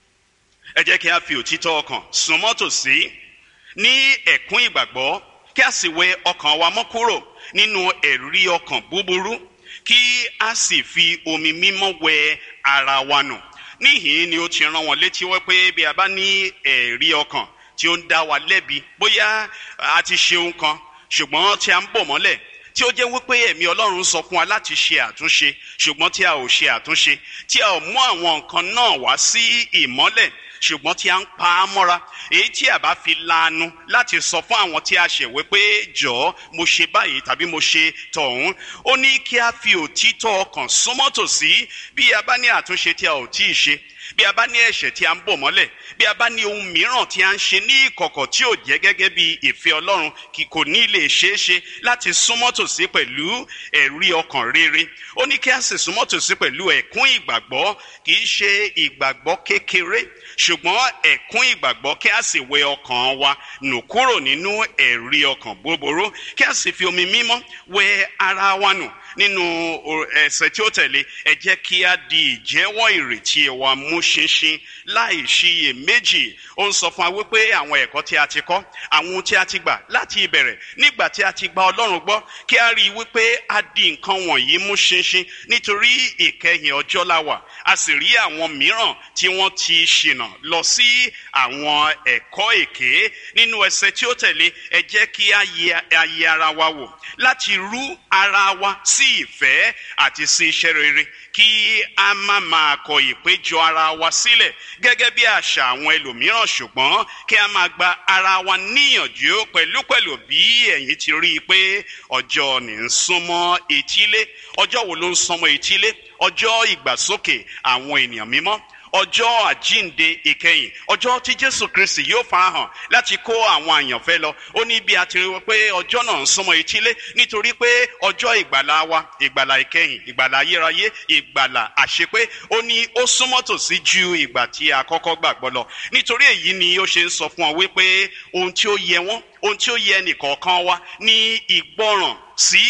ẹ jẹ́ kí a fi òtítọ́ ọkàn súnmọ́ tòsí ní ẹ̀kún ìgbàgbọ́, kí a sì wẹ ọkàn wa mọ́ kúrò nínú ẹ̀rí ọkàn búburú, kí a sì fi omi mímọ́ wẹ ara wa nù. Níhìn ni ó ti rán wọn létí wípé bí a bá ní ẹ̀rí ọkàn tí ó ń dá wa lẹ́bi, bóyá a ti ṣe ohun kan ṣùgbọ́n tí a ń bò mọ́lẹ̀, tí ó jẹ́ wípé ẹ̀mí Ọlọ́run sọ fún wa láti ṣe àtúnṣe ṣùgbọ́n tí a ò ṣe àtúnṣe, tí a ò mú àwọn nǹkan náà wá sí ìmọ́lẹ̀ ṣùgbọ́n tí a ń pa á mọ́ra, èyí tí a bá fi lanu láti sọ fún àwọn tí a ṣẹ̀wé pé jọ̀ọ́ mo ṣe báyìí tàbí mo ṣe tọ̀hún. Ó ní kí a fi òtítọ́ ọkàn súnmọ́ tòsí bí a bá ní àtúnṣe tí a ò tíì ṣe, bí a bá ní ẹ̀ṣẹ̀ tí a ń bò mọ́lẹ̀, bí a bá ní ohun mìíràn tí a ń ṣe ní ìkọ̀kọ̀ tí ò jẹ́ gẹ́gẹ́ bí ìfẹ́ Ọlọ́run, kì kò ní lè ṣeé ṣe láti súnmọ́ tòsí pẹ̀lú ẹ̀rí ọkàn rere. Ó ní kí a sì súnmọ́ tòsí pẹ̀lú ẹ̀kún ìgbàgbọ́, kì í ṣe ìgbàgbọ́ kékeré ṣùgbọ́n ẹ̀kún ìgbàgbọ́, kí a sì wẹ ọkàn wa nù kúrò nínú ẹ̀rí ọkàn búburú, kí a sì fi omi mímọ́ wẹ ara wa nù. Nínú ẹsẹ̀ tí ó tẹ̀lé, ẹ jẹ́ kí a di ìjẹ́wọ́ ìrètí wa mú ṣinṣin láì ṣiyèméjì. Ó ń sọ fún wa wípé àwọn ẹ̀kọ́ tí a ti kọ́, àwọn ohun tí a ti gbà láti ìbẹ̀rẹ̀ nígbà tí a ti gba Ọlọ́run gbọ́, kí a rí i wípé a di nǹkan wọ̀nyí mú ṣinṣin nítorí ìkẹyìn ọjọ́ la wà. A sì rí àwọn mìíràn tí wọ́n ti ṣìnà lọ sí àwọn ẹ̀kọ́ èké. Nínú ẹsẹ̀ tí ó tẹ̀lé, ẹ jẹ́ kí a yẹ ara wa wò láti rú ara wa sí ìfẹ́ àti sí iṣẹ́ rere, kí a má máa kọ ìpéjọ ara wa sílẹ̀ gẹ́gẹ́ bí àṣà àwọn ẹlòmíràn, ṣùgbọ́n kí a máa gba ara wa níyànjú pẹ̀lúpẹ̀lú bí ẹ̀yin ti rí i pé ọjọ́ ní ń súnmọ́ etílé. Ọjọ́ wo ló ń súnmọ́ etílé? Ọjọ́ ìgbàsókè àwọn ènìyàn mímọ́, ọjọ́ àjínde ìkẹyìn, ọjọ́ tí Jésù Kristi yóò farahàn láti kó àwọn àyànfẹ́ lọ. Ó ní bí a ti rí pé ọjọ́ náà ń súnmọ́ etílé nítorí pé ọjọ́ ìgbàlà wa, ìgbàlà ìkẹyìn, ìgbàlà ayérayé, ìgbàlà àṣepé, ó ní ó súnmọ́ tòsí ju ìgbà tí a kọ́kọ́ gbàgbọ́ lọ. Nítorí èyí ni ó ṣe ń sọ fún ọ wípé ohun tí ó yẹ wọ́n, ohun tí ó yẹ nìkọ̀ọ̀kan wa ní ìgbọràn sí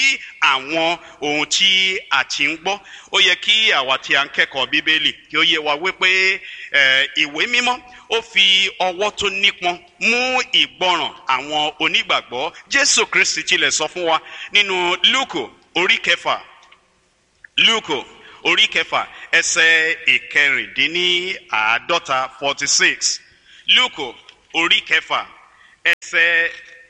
àwọn ohun tí a ti ń gbọ́. Ó yẹ kí àwa tí a ń kẹ́kọ̀ọ́ bíbélì kí ó yé wa wípé ìwé mímọ́ ó fi ọwọ́ tó nípọn mú ìgbọràn àwọn onígbàgbọ́. Jésù Kristi tilẹ̀ sọ fún wa nínú Lúùkù orí kẹfà Lúùkù orí kẹfà ẹsẹ̀ ìkẹrìndínláàádọ́ta forty six. Lúùkù orí kẹfà ẹsẹ̀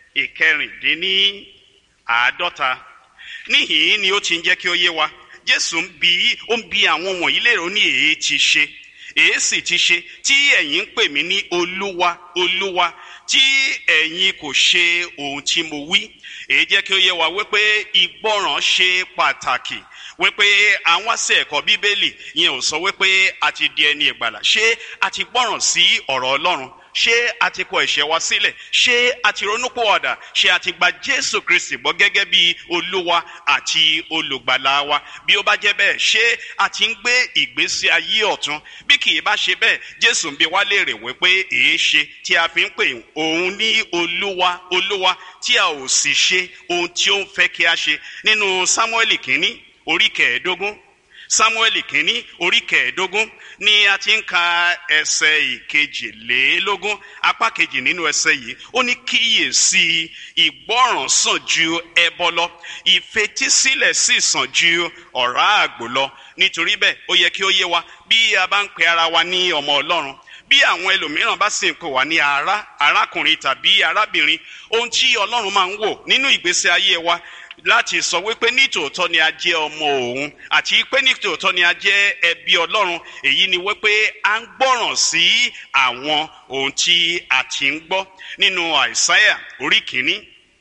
ìkẹrìndínláàádọ́ta. Níhìn ni ó ti ń jẹ́ kí ó yé wa Jésù ń bi ó ń bi àwọn wọ̀nyí léèrè ó ní èé ti ṣe èé sì ti ṣe tí ẹ̀yin ń pè mí ní Olúwa Olúwa tí ẹ̀yin kò ṣe ohun tí mo wí. Èé jẹ́ kí ó yé wa wípé ìgbọràn ṣe pàtàkì, wípé àwọn sí ẹ̀kọ́ bíbélì yẹn ò sọ wípé a ti di ẹni ìgbàlà. Ṣé a ti gbọ́ràn sí ọ̀rọ̀ Ọlọ́run? Ṣé a ti kọ ẹ̀ṣẹ̀ wa sílẹ̀? Ṣé a ti ronúpìwàdà? Ṣé a ti gba Jésù Kristi gbọ́ gẹ́gẹ́ bí Olúwa àti olùgbàlà wa? Bí ó bá jẹ́ bẹ́ẹ̀, ṣé a ti ń gbé ìgbésí ayé ọ̀tun? Bí kì í bá ṣe bẹ́ẹ̀, Jésù ń bi wá léèrè wípé èé ṣe tí a fi ń pè òun ní Olúwa Olúwa tí a ò sì ṣe ohun tí ó ń fẹ́ kí a ṣe. Nínú Sámúẹ́lì kìíní orí kẹẹ̀ẹ́dógún Sámúẹ́lì kìíní orí kẹẹ̀ẹ́dógún ni a ti ń ka ẹsẹ̀ ìkejìlélógún apá kejì nínú ẹsẹ̀ yìí. Ó ní kíyèsí ìgbọ́ràn sàn ju ẹbọ lọ, ìfetísílẹ̀ sì sàn ju ọ̀rá àgbò lọ. Nítorí bẹ́ẹ̀ ó yẹ kí ó yé wa bí a bá ń pe ara wa ní ọmọ Ọlọ́run, bí àwọn ẹlòmíràn bá sì ń pè wá ní ará arákùnrin tàbí arábìnrin, ohun tí Ọlọ́run máa ń wò nínú ìgbésí ayé wa láti sọ wípé nítòótọ́ ni a jẹ́ ọmọ òun àti pé nítòótọ́ ni a jẹ́ ẹbí Ọlọ́run, èyí ni wípé a ń gbọ́ràn sí àwọn ohun tí a ti ń gbọ́. Nínú Àìsáyà orí kìíní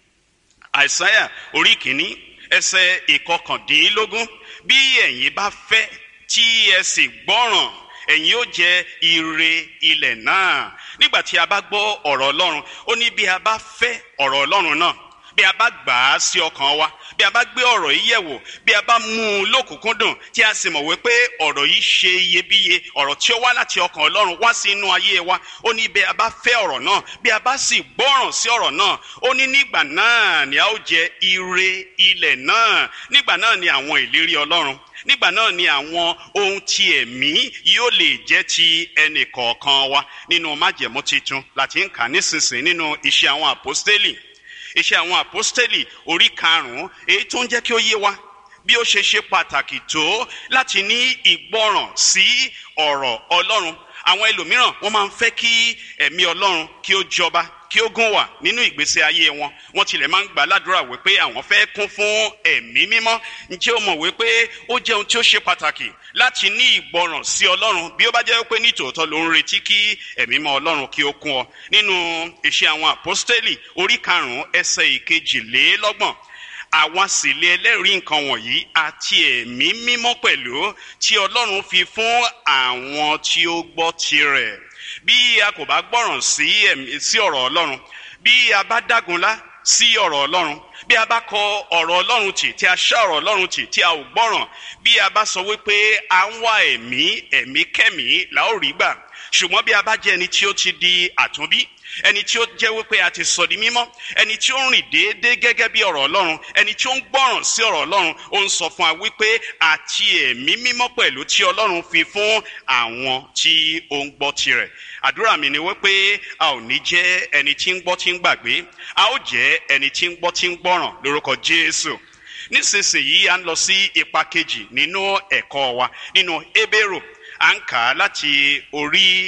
Àìsáyà orí kìíní ẹsẹ̀ ìkọkàndínlógún, bí ẹ̀yin bá fẹ́ tí ẹ sì gbọ́ràn, ẹ̀yin ó jẹ ire ilẹ̀ náà. Nígbà tí a bá gbọ́ ọ̀rọ̀ Ọlọ́run, ó ní bí a bá fẹ́ ọ̀rọ̀ Ọlọ́run náà, bí a bá gbà á sí ọkàn wa, bí a bá gbé ọ̀rọ̀ yìí yẹ̀ wò, bí a bá mú un lókùnkúndùn tí a sì mọ̀ wípé ọ̀rọ̀ yìí ṣe iyebíye, ọ̀rọ̀ tí ó wá láti ọkàn Ọlọ́run wá sí inú ayé wa, ó ní bí a bá fẹ́ ọ̀rọ̀ náà, bí a bá sì gbọ́ràn sí ọ̀rọ̀ náà, ó ní nígbà náà ni a ó jẹ ire ilẹ̀ náà. Nígbà náà ni àwọn ìlérí Ọlọ́run, nígbà náà ni àwọn ohun ti ẹ̀mí yóò lè jẹ́ ti ẹnì kọ̀ọ̀kan wa. Nínú májẹ̀mú titun láti ń kà nísinsìnyí nínú Iṣẹ́ àwọn Àpọ́stélì Iṣẹ́ àwọn Àpọ́stélì orí karùn-ún, èyí tó ń jẹ́ kí ó yé wa bí ó ṣe ṣe pàtàkì tó láti ní ìgbọràn sí ọ̀rọ̀ Ọlọ́run. Àwọn ẹlòmíràn wọ́n máa ń fẹ́ kí ẹ̀mí Ọlọ́run kí ó jọba, kí ó gún wà nínú ìgbésí ayé wọn. Wọ́n tilẹ̀ máa ń gbà ládùúrà wípé àwọn fẹ́ kún fún ẹ̀mí mímọ́. Ǹjẹ́ o mọ̀ wípé ó jẹ́ ohun tí ó ṣe pàtàkì láti ní ìgbọràn sí Ọlọ́run bí ó bá jẹ́ wípé ní tòótọ́ ló ń retí kí ẹ̀mí mọ́ Ọlọ́run kí ó kún ọ. Nínú Iṣẹ́ àwọn Àpọ́stélì orí karùn-ún ẹsẹ̀ ìkejìlélọ́gbọ̀n, àwa sì lè ẹlẹ́rìí nǹkan wọ̀nyí àti ẹ̀mí mímọ́ pẹ̀lú tí Ọlọ́run fi fún àwọn tí ó gbọ́ tirẹ̀. Bí a kò bá gbọ́ràn sí ẹ̀mí sí ọ̀rọ̀ Ọlọ́run, bí a bá dágunlá sí ọ̀rọ̀ Ọlọ́run, bí a bá kọ ọ̀rọ̀ Ọlọ́run tì, tí a ṣá ọ̀rọ̀ Ọlọ́run tì, tí a ò gbọ́ràn, bí a bá sọ wípé à ń wá ẹ̀mí ẹ̀mí kẹ́mí la ó rí gbà. Ṣùgbọ́n bí a bá jẹ́ ẹni tí ó ti di àtúnbí, ẹni tí ó jẹ́ wípé a ti sọ di mímọ́, ẹni tí ó ń rìn déédéé gẹ́gẹ́ bí ọ̀rọ̀ Ọlọ́run, ẹni tí ó ń gbọ́ràn sí ọ̀rọ̀ Ọlọ́run, ó ń sọ fún wa wípé àti ẹ̀mí mímọ́ pẹ̀lú tí Ọlọ́run fi fún àwọn tí ó ń gbọ́ tirẹ̀. Àdúrà mi ni wípé a ò ní jẹ́ ẹni tí ń gbọ́ tí ń gbàgbé, a ó jẹ́ ẹni tí ń gbọ́ tí ń gbọ́ràn lórúkọ Jésù. Nísinsìnyí à ń lọ sí ipa kejì nínú ẹ̀kọ́ wa nínú Hébérù. À ń kà á láti orí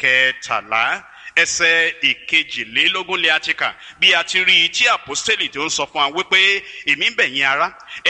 ìkẹtàlá ẹsẹ̀ ìkejìlélógún lé àti kà bí a ti rí i tí àpọ́stélì tó ń sọ fún wa wípé èmi ń bẹ̀ yín ará,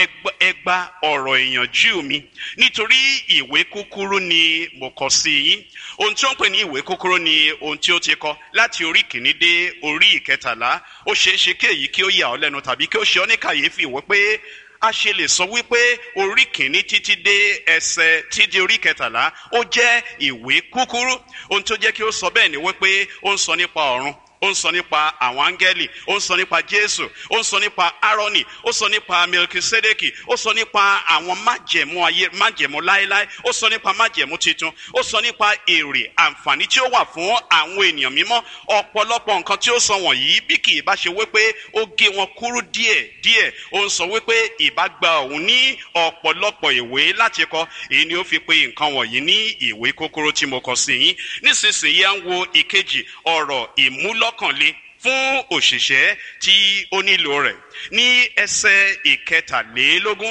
ẹ gba ọ̀rọ̀ ìyànjú mi nítorí ìwé kúkúrú ni mo kọ sí yín. Ohun tí ó ń pè ní ìwé kúkúrú ni ohun tí ó ti kọ láti orí kìíní dé orí ìkẹtàlá. Ó ṣeé ṣe kí èyí kí ó yà ọ́ lẹ́nu tàbí kí ó ṣe ọ́ ní kàyéfì wípé a ṣe lè sọ wípé orí kìíní títí dé ẹsẹ̀ títí orí kẹtàlá ó jẹ́ ìwé kúkúrú. Ohun tó jẹ́ kí ó sọ bẹ́ẹ̀ ni wípé ó ń sọ nípa ọ̀run, ó ń sọ nípa àwọn áńgẹ́lì, ó ń sọ nípa Jésù, ó ń sọ nípa Árónì, ó sọ nípa Melkisedeki, ó sọ nípa àwọn májẹ̀mú ayé, májẹ̀mú láéláé, ó sọ nípa májẹ̀mú titun, ó sọ nípa èrè àǹfààní tí ó wà fún àwọn ènìyàn mímọ́. Ọ̀pọ̀lọpọ̀ nǹkan tí ó sọ wọ̀nyí bí kì í bá ṣe wípé ó gé wọn kúrú díẹ̀ díẹ̀, ó ń sọ wípé ìbá gba òun ní ọ̀pọ̀lọpọ̀ ìwé láti kọ. Èyí ni ó fi pè nǹkan wọ̀nyí ní ìwé kúkúrú tí mo kọ sí yín. Nísinsìnyí à ń wo ìkejì, ọ̀rọ̀ ìmúlọ́kànle fún òṣìṣẹ́ tí ó nílò rẹ̀. Ní ẹsẹ̀ ìkẹtàlélógún,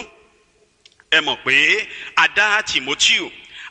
ẹ mọ̀ pé a dá Tìmótíù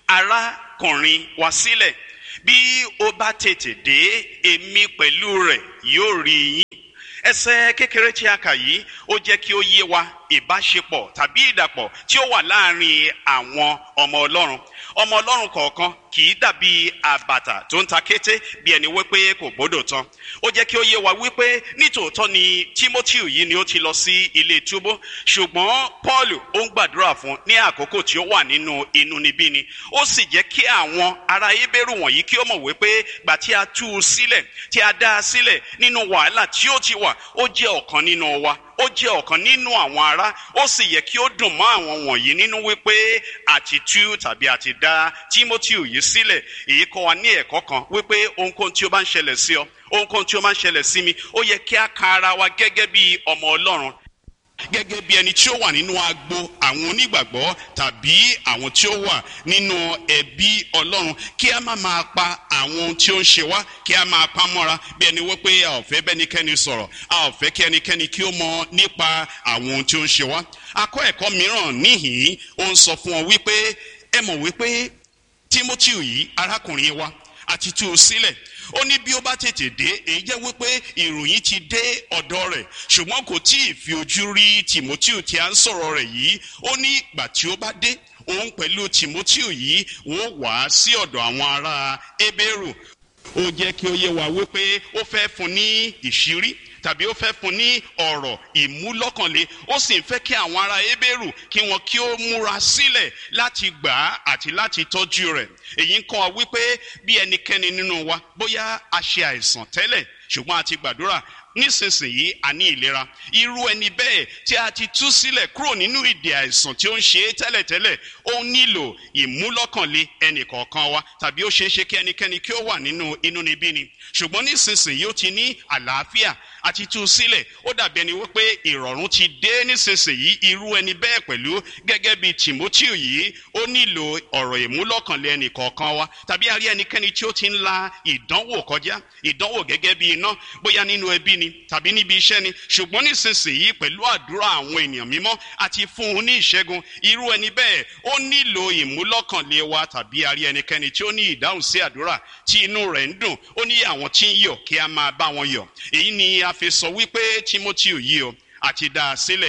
arákùnrin wa sílẹ̀, bí ó bá tètè dé, èmi pẹ̀lú rẹ̀ yóò rí yín. Ẹsẹ̀ kékeré tí a kà yìí ó jẹ́ kí ó yé wa ìbáṣepọ̀ tàbí ìdàpọ̀ tí ó wà láàrin àwọn ọmọ Ọlọ́run. Ọmọ Ọlọ́run kọ̀ọ̀kan kì í dàbí àbàtà tó ń ta kété bí ẹni wípé kò gbọ́dọ̀ tán. Ó jẹ́ kí ó yé wa wípé nítòótọ́ ni Tímótíù yìí ni ó ti lọ sí ilé túbú, ṣùgbọ́n Pọ́ọ̀lù ó ń gbàdúrà fún ní àkókò tí ó wà nínú inúnibíni. Ó sì jẹ́ kí àwọn ará Hébérù wọ̀nyí kí ó mọ̀ wípé gbà tí a tú u sílẹ̀, tí a dá a sílẹ̀ nínú wàhálà tí ó ti wà, ó jẹ́ ọ̀kan nínú wa, ó jẹ́ ọ̀kan nínú àwọn ará. Ó sì yẹ kí ó dùn mọ́ àwọn wọ̀nyí nínú wípé àti tú tàbí àti dá Tímótíù yìí sílẹ̀. Èyí kọ́ wa ní ẹ̀kọ́ kan wípé ohunkóhun tí ó bá ń ṣẹlẹ̀ sí ọ, ohunkóhun tí ó máa ń ṣẹlẹ̀ sí mi, ó yẹ kí a ka ara wa gẹ́gẹ́ bí ọmọ Ọlọ́run, gẹ́gẹ́ bí ẹni tí ó wà nínú agbo àwọn onígbàgbọ́ tàbí àwọn tí ó wà nínú ẹbí Ọlọ́run, kí a má máa pa àwọn ohun tí ó ń ṣe wá, kí a máa pa mọ́ra bí ẹni wípé a ò fẹ́ bẹ́nikẹ́ni sọ̀rọ̀, a ò fẹ́ kí ẹnikẹ́ni kí ó mọ̀ nípa àwọn ohun tí ó ń ṣe wá. Akọ́ ẹ̀kọ́ mìíràn níhìn-ín, ó ń sọ fún ọ wípé ẹ mọ̀ wípé Tímótíù yìí arákùnrin wa àti tú u sílẹ̀. Ó ní bí ó bá tètè dé, èyí jẹ́ wípé ìròyìn ti dé ọ̀dọ̀ rẹ̀, ṣùgbọ́n kò tí ì fi ojú rí Tìmótíù tí a ń sọ̀rọ̀ rẹ̀ yìí. Ó ní ìgbà tí ó bá dé, òun pẹ̀lú Tìmótíù yìí wọ́n wá sí ọ̀dọ̀ àwọn ará Hébérù. Ó jẹ́ kí ó yé wa wípé ó fẹ́ fún ní ìṣírí tàbí ó fẹ́ fún ní ọ̀rọ̀ ìmúlọ́kànle. Ó sì ń fẹ́ kí àwọn ará Hébérù kí wọn kí ó múra sílẹ̀ láti gbà á àti láti tọ́jú rẹ̀. Èyí ń kọ́ wa wípé bí ẹnikẹ́ni nínú wa bóyá a ṣe àìsàn tẹ́lẹ̀ ṣùgbọ́n a ti gbàdúrà, nísinsìnyí a ní ìlera. Irú ẹni bẹ́ẹ̀ tí a ti tú sílẹ̀ kúrò nínú ìdè àìsàn tí ó ń ṣe é tẹ́lẹ̀tẹ́lẹ̀, ó nílò ìmúlọ́kànle ẹnìkọ̀ọ̀kan wa, tàbí ó ṣeé ṣe kí ẹnikẹ́ni kí ó wà nínú inúnibíni, ṣùgbọ́n nísinsìnyí ó ti ní àlàáfíà àti tú sílẹ̀. Ó dàbí ẹni wípé ìrọ̀rùn ti dé nísinsìnyí. Irú ẹni bẹ́ẹ̀ pẹ̀lú gẹ́gẹ́ bí Tìmótíù yìí, ó nílò ọ̀rọ̀ ìmúlọ́kànle ẹnìkọ̀ọ̀kan wa. Tàbí a rí ẹnikẹ́ni tí ó ti ń la ìdánwò kọjá, ìdánwò gẹ́gẹ́ bí iná, bóyá nínú ẹbí ni tàbí níbi iṣẹ́ ni, ṣùgbọ́n nísinsìnyí pẹ̀lú àdúrà àwọn ènìyàn mímọ́ àti fún un ní ìṣẹ́gun. Irú ẹni bẹ́ẹ̀ ó nílò ìmúlọ́kànle wa. Tàbí a rí ẹnikẹ́ni tí ó ní ìdáhùn sí àdúrà, tí inú rẹ̀ ń dùn, ó ní àwọn tí ń yọ̀ kí a máa bá wọn yọ̀. Èyí ni a fi sọ wípé Tímótíù yìí o àti dá a sílẹ̀.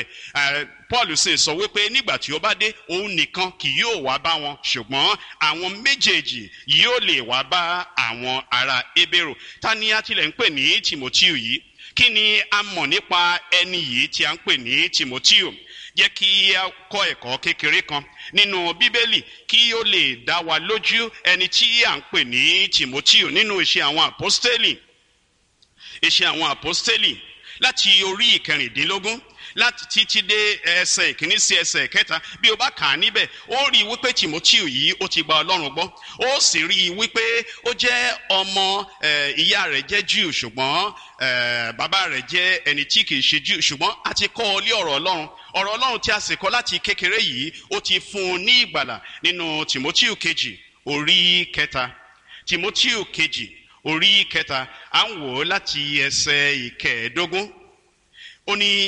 Paul sì sọ wípé nígbà tí ó bá dé, òun nìkan kì yóò wá bá wọn, ṣùgbọ́n àwọn méjèèjì yóò lè wá bá àwọn ará Hébérù. Ta ni a tilẹ̀ ń pè ní Tímótíù yìí? Kí ni a mọ̀ nípa ẹni yìí tí a ń pè ní Tímótíù? Jẹ́ kí a kọ́ ẹ̀kọ́ kékeré kan nínú Bíbélì kí ó lè dá wa lójú ẹni tí a ń pè ní Tímótíù nínú Iṣẹ́ àwọn Àpọ́stélì. Iṣẹ́ àwọn Àpọ́stélì láti orí ìkẹrìndínlógún láti títí dé ẹsẹ̀ ìkíní sí ẹsẹ̀ kẹta. Bí o bá kà á níbẹ̀, ó rí i wípé Tímótíù yìí ó ti gba Ọlọ́run gbọ́. Ó sì rí i wípé ó jẹ́ ọmọ ìyá rẹ̀ jẹ́ Júù, ṣùgbọ́n bàbá rẹ̀ jẹ́ ẹni tí kìí ṣe Júù, ṣùgbọ́n a ti kọ́ ọ lé ọ̀rọ̀ Ọlọ́run. Ọ̀rọ̀ Ọlọ́run tí a sì kọ́ láti kékeré yìí ó ti fún un ní ìgbàlà nínú Tímótíù kejì orí kẹta. Tímótíù kejì orí kẹta, à ń wò ó láti ẹsẹ̀ ìkẹẹ̀ẹ́dógún. Ó ní,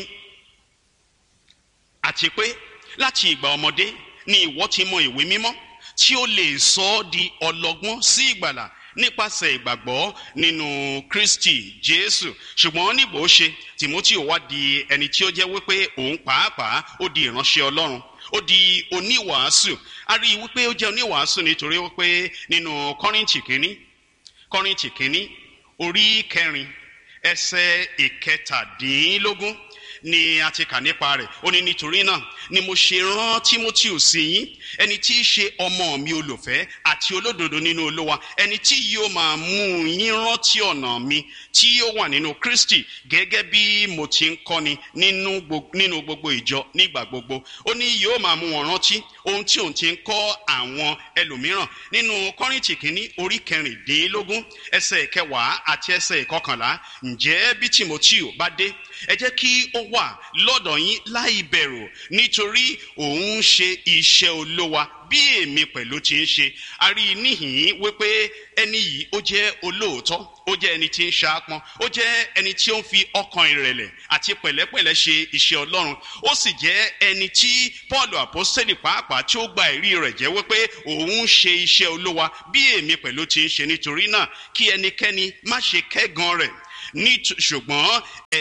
àti pé láti ìgbà ọmọdé ni ìwọ ti mọ ìwé mímọ́ tí ó lè sọ ọ́ di ọlọ́gbọ́n sí ìgbàlà nípasẹ̀ ìgbàgbọ́ nínú Kristi Jésù. Ṣùgbọ́n nígbà ó ṣe, Tímótíù wá di ẹni tí ó jẹ́ wípé òun pàápàá ó di ìránṣẹ́ Ọlọ́run, ó di oníwàásù. A rí i wípé ó jẹ́ oníwàásù nítorí wípé nínú Kọ́ríńtì kìíní Kọ́ríńtì kìíní orí kẹrin ẹsẹ̀ ìkẹtàdínlógún, ni a ti kà nípa rẹ̀. Ó ní nítorí náà ni mo ṣe rán Tímótì sí yín, ẹni tí í ṣe ọmọ mi olùfẹ́ àti olódodo nínú Olúwa, ẹni tí yóò máa mú yín rántí ọ̀nà mi tí ó wà nínú Kristi, gẹ́gẹ́ bí mo ti ń kọ́ni nínú gbogbo ìjọ nígbà gbogbo. Ó ní yóò máa mú wọn rántí ohun tí òun ti ń kọ́ àwọn ẹlòmíràn nínú Kọ́ríńtì kínní orí kẹrìndínlógún ẹsẹ̀ ìkẹwàá àti ẹsẹ̀ ìkọkànlá. Ǹjẹ́ bí Tímótì bá dé, ẹ jẹ́ kí ó wà lọ́dọ̀ yín láì bẹ̀rù, nítorí òun ń ṣe iṣẹ́ Olúwa bí èmi pẹ̀lú ti ń ṣe. A rí níhìn-ín wípé ẹni yìí ó jẹ́ olóòótọ́, ó jẹ́ ẹni tí ń ṣaápọn, ó jẹ́ ẹni tí ó ń fi ọkàn ìrẹ̀lẹ̀ àti pẹ̀lẹ́pẹ̀lẹ́ ṣe iṣẹ́ Ọlọ́run. Ó sì jẹ́ ẹni tí Pọ́ọ̀lù àpọ́sítélì pàápàá tí ó gba ẹ̀rí rẹ̀ jẹ́ wípé òun ń ṣe iṣẹ́ Olúwa bí èmi pẹ̀lú ti ń ṣe. Nítorí náà kí ẹnikẹ́ni má ṣe kẹ́gàn rẹ̀, ṣùgbọ́n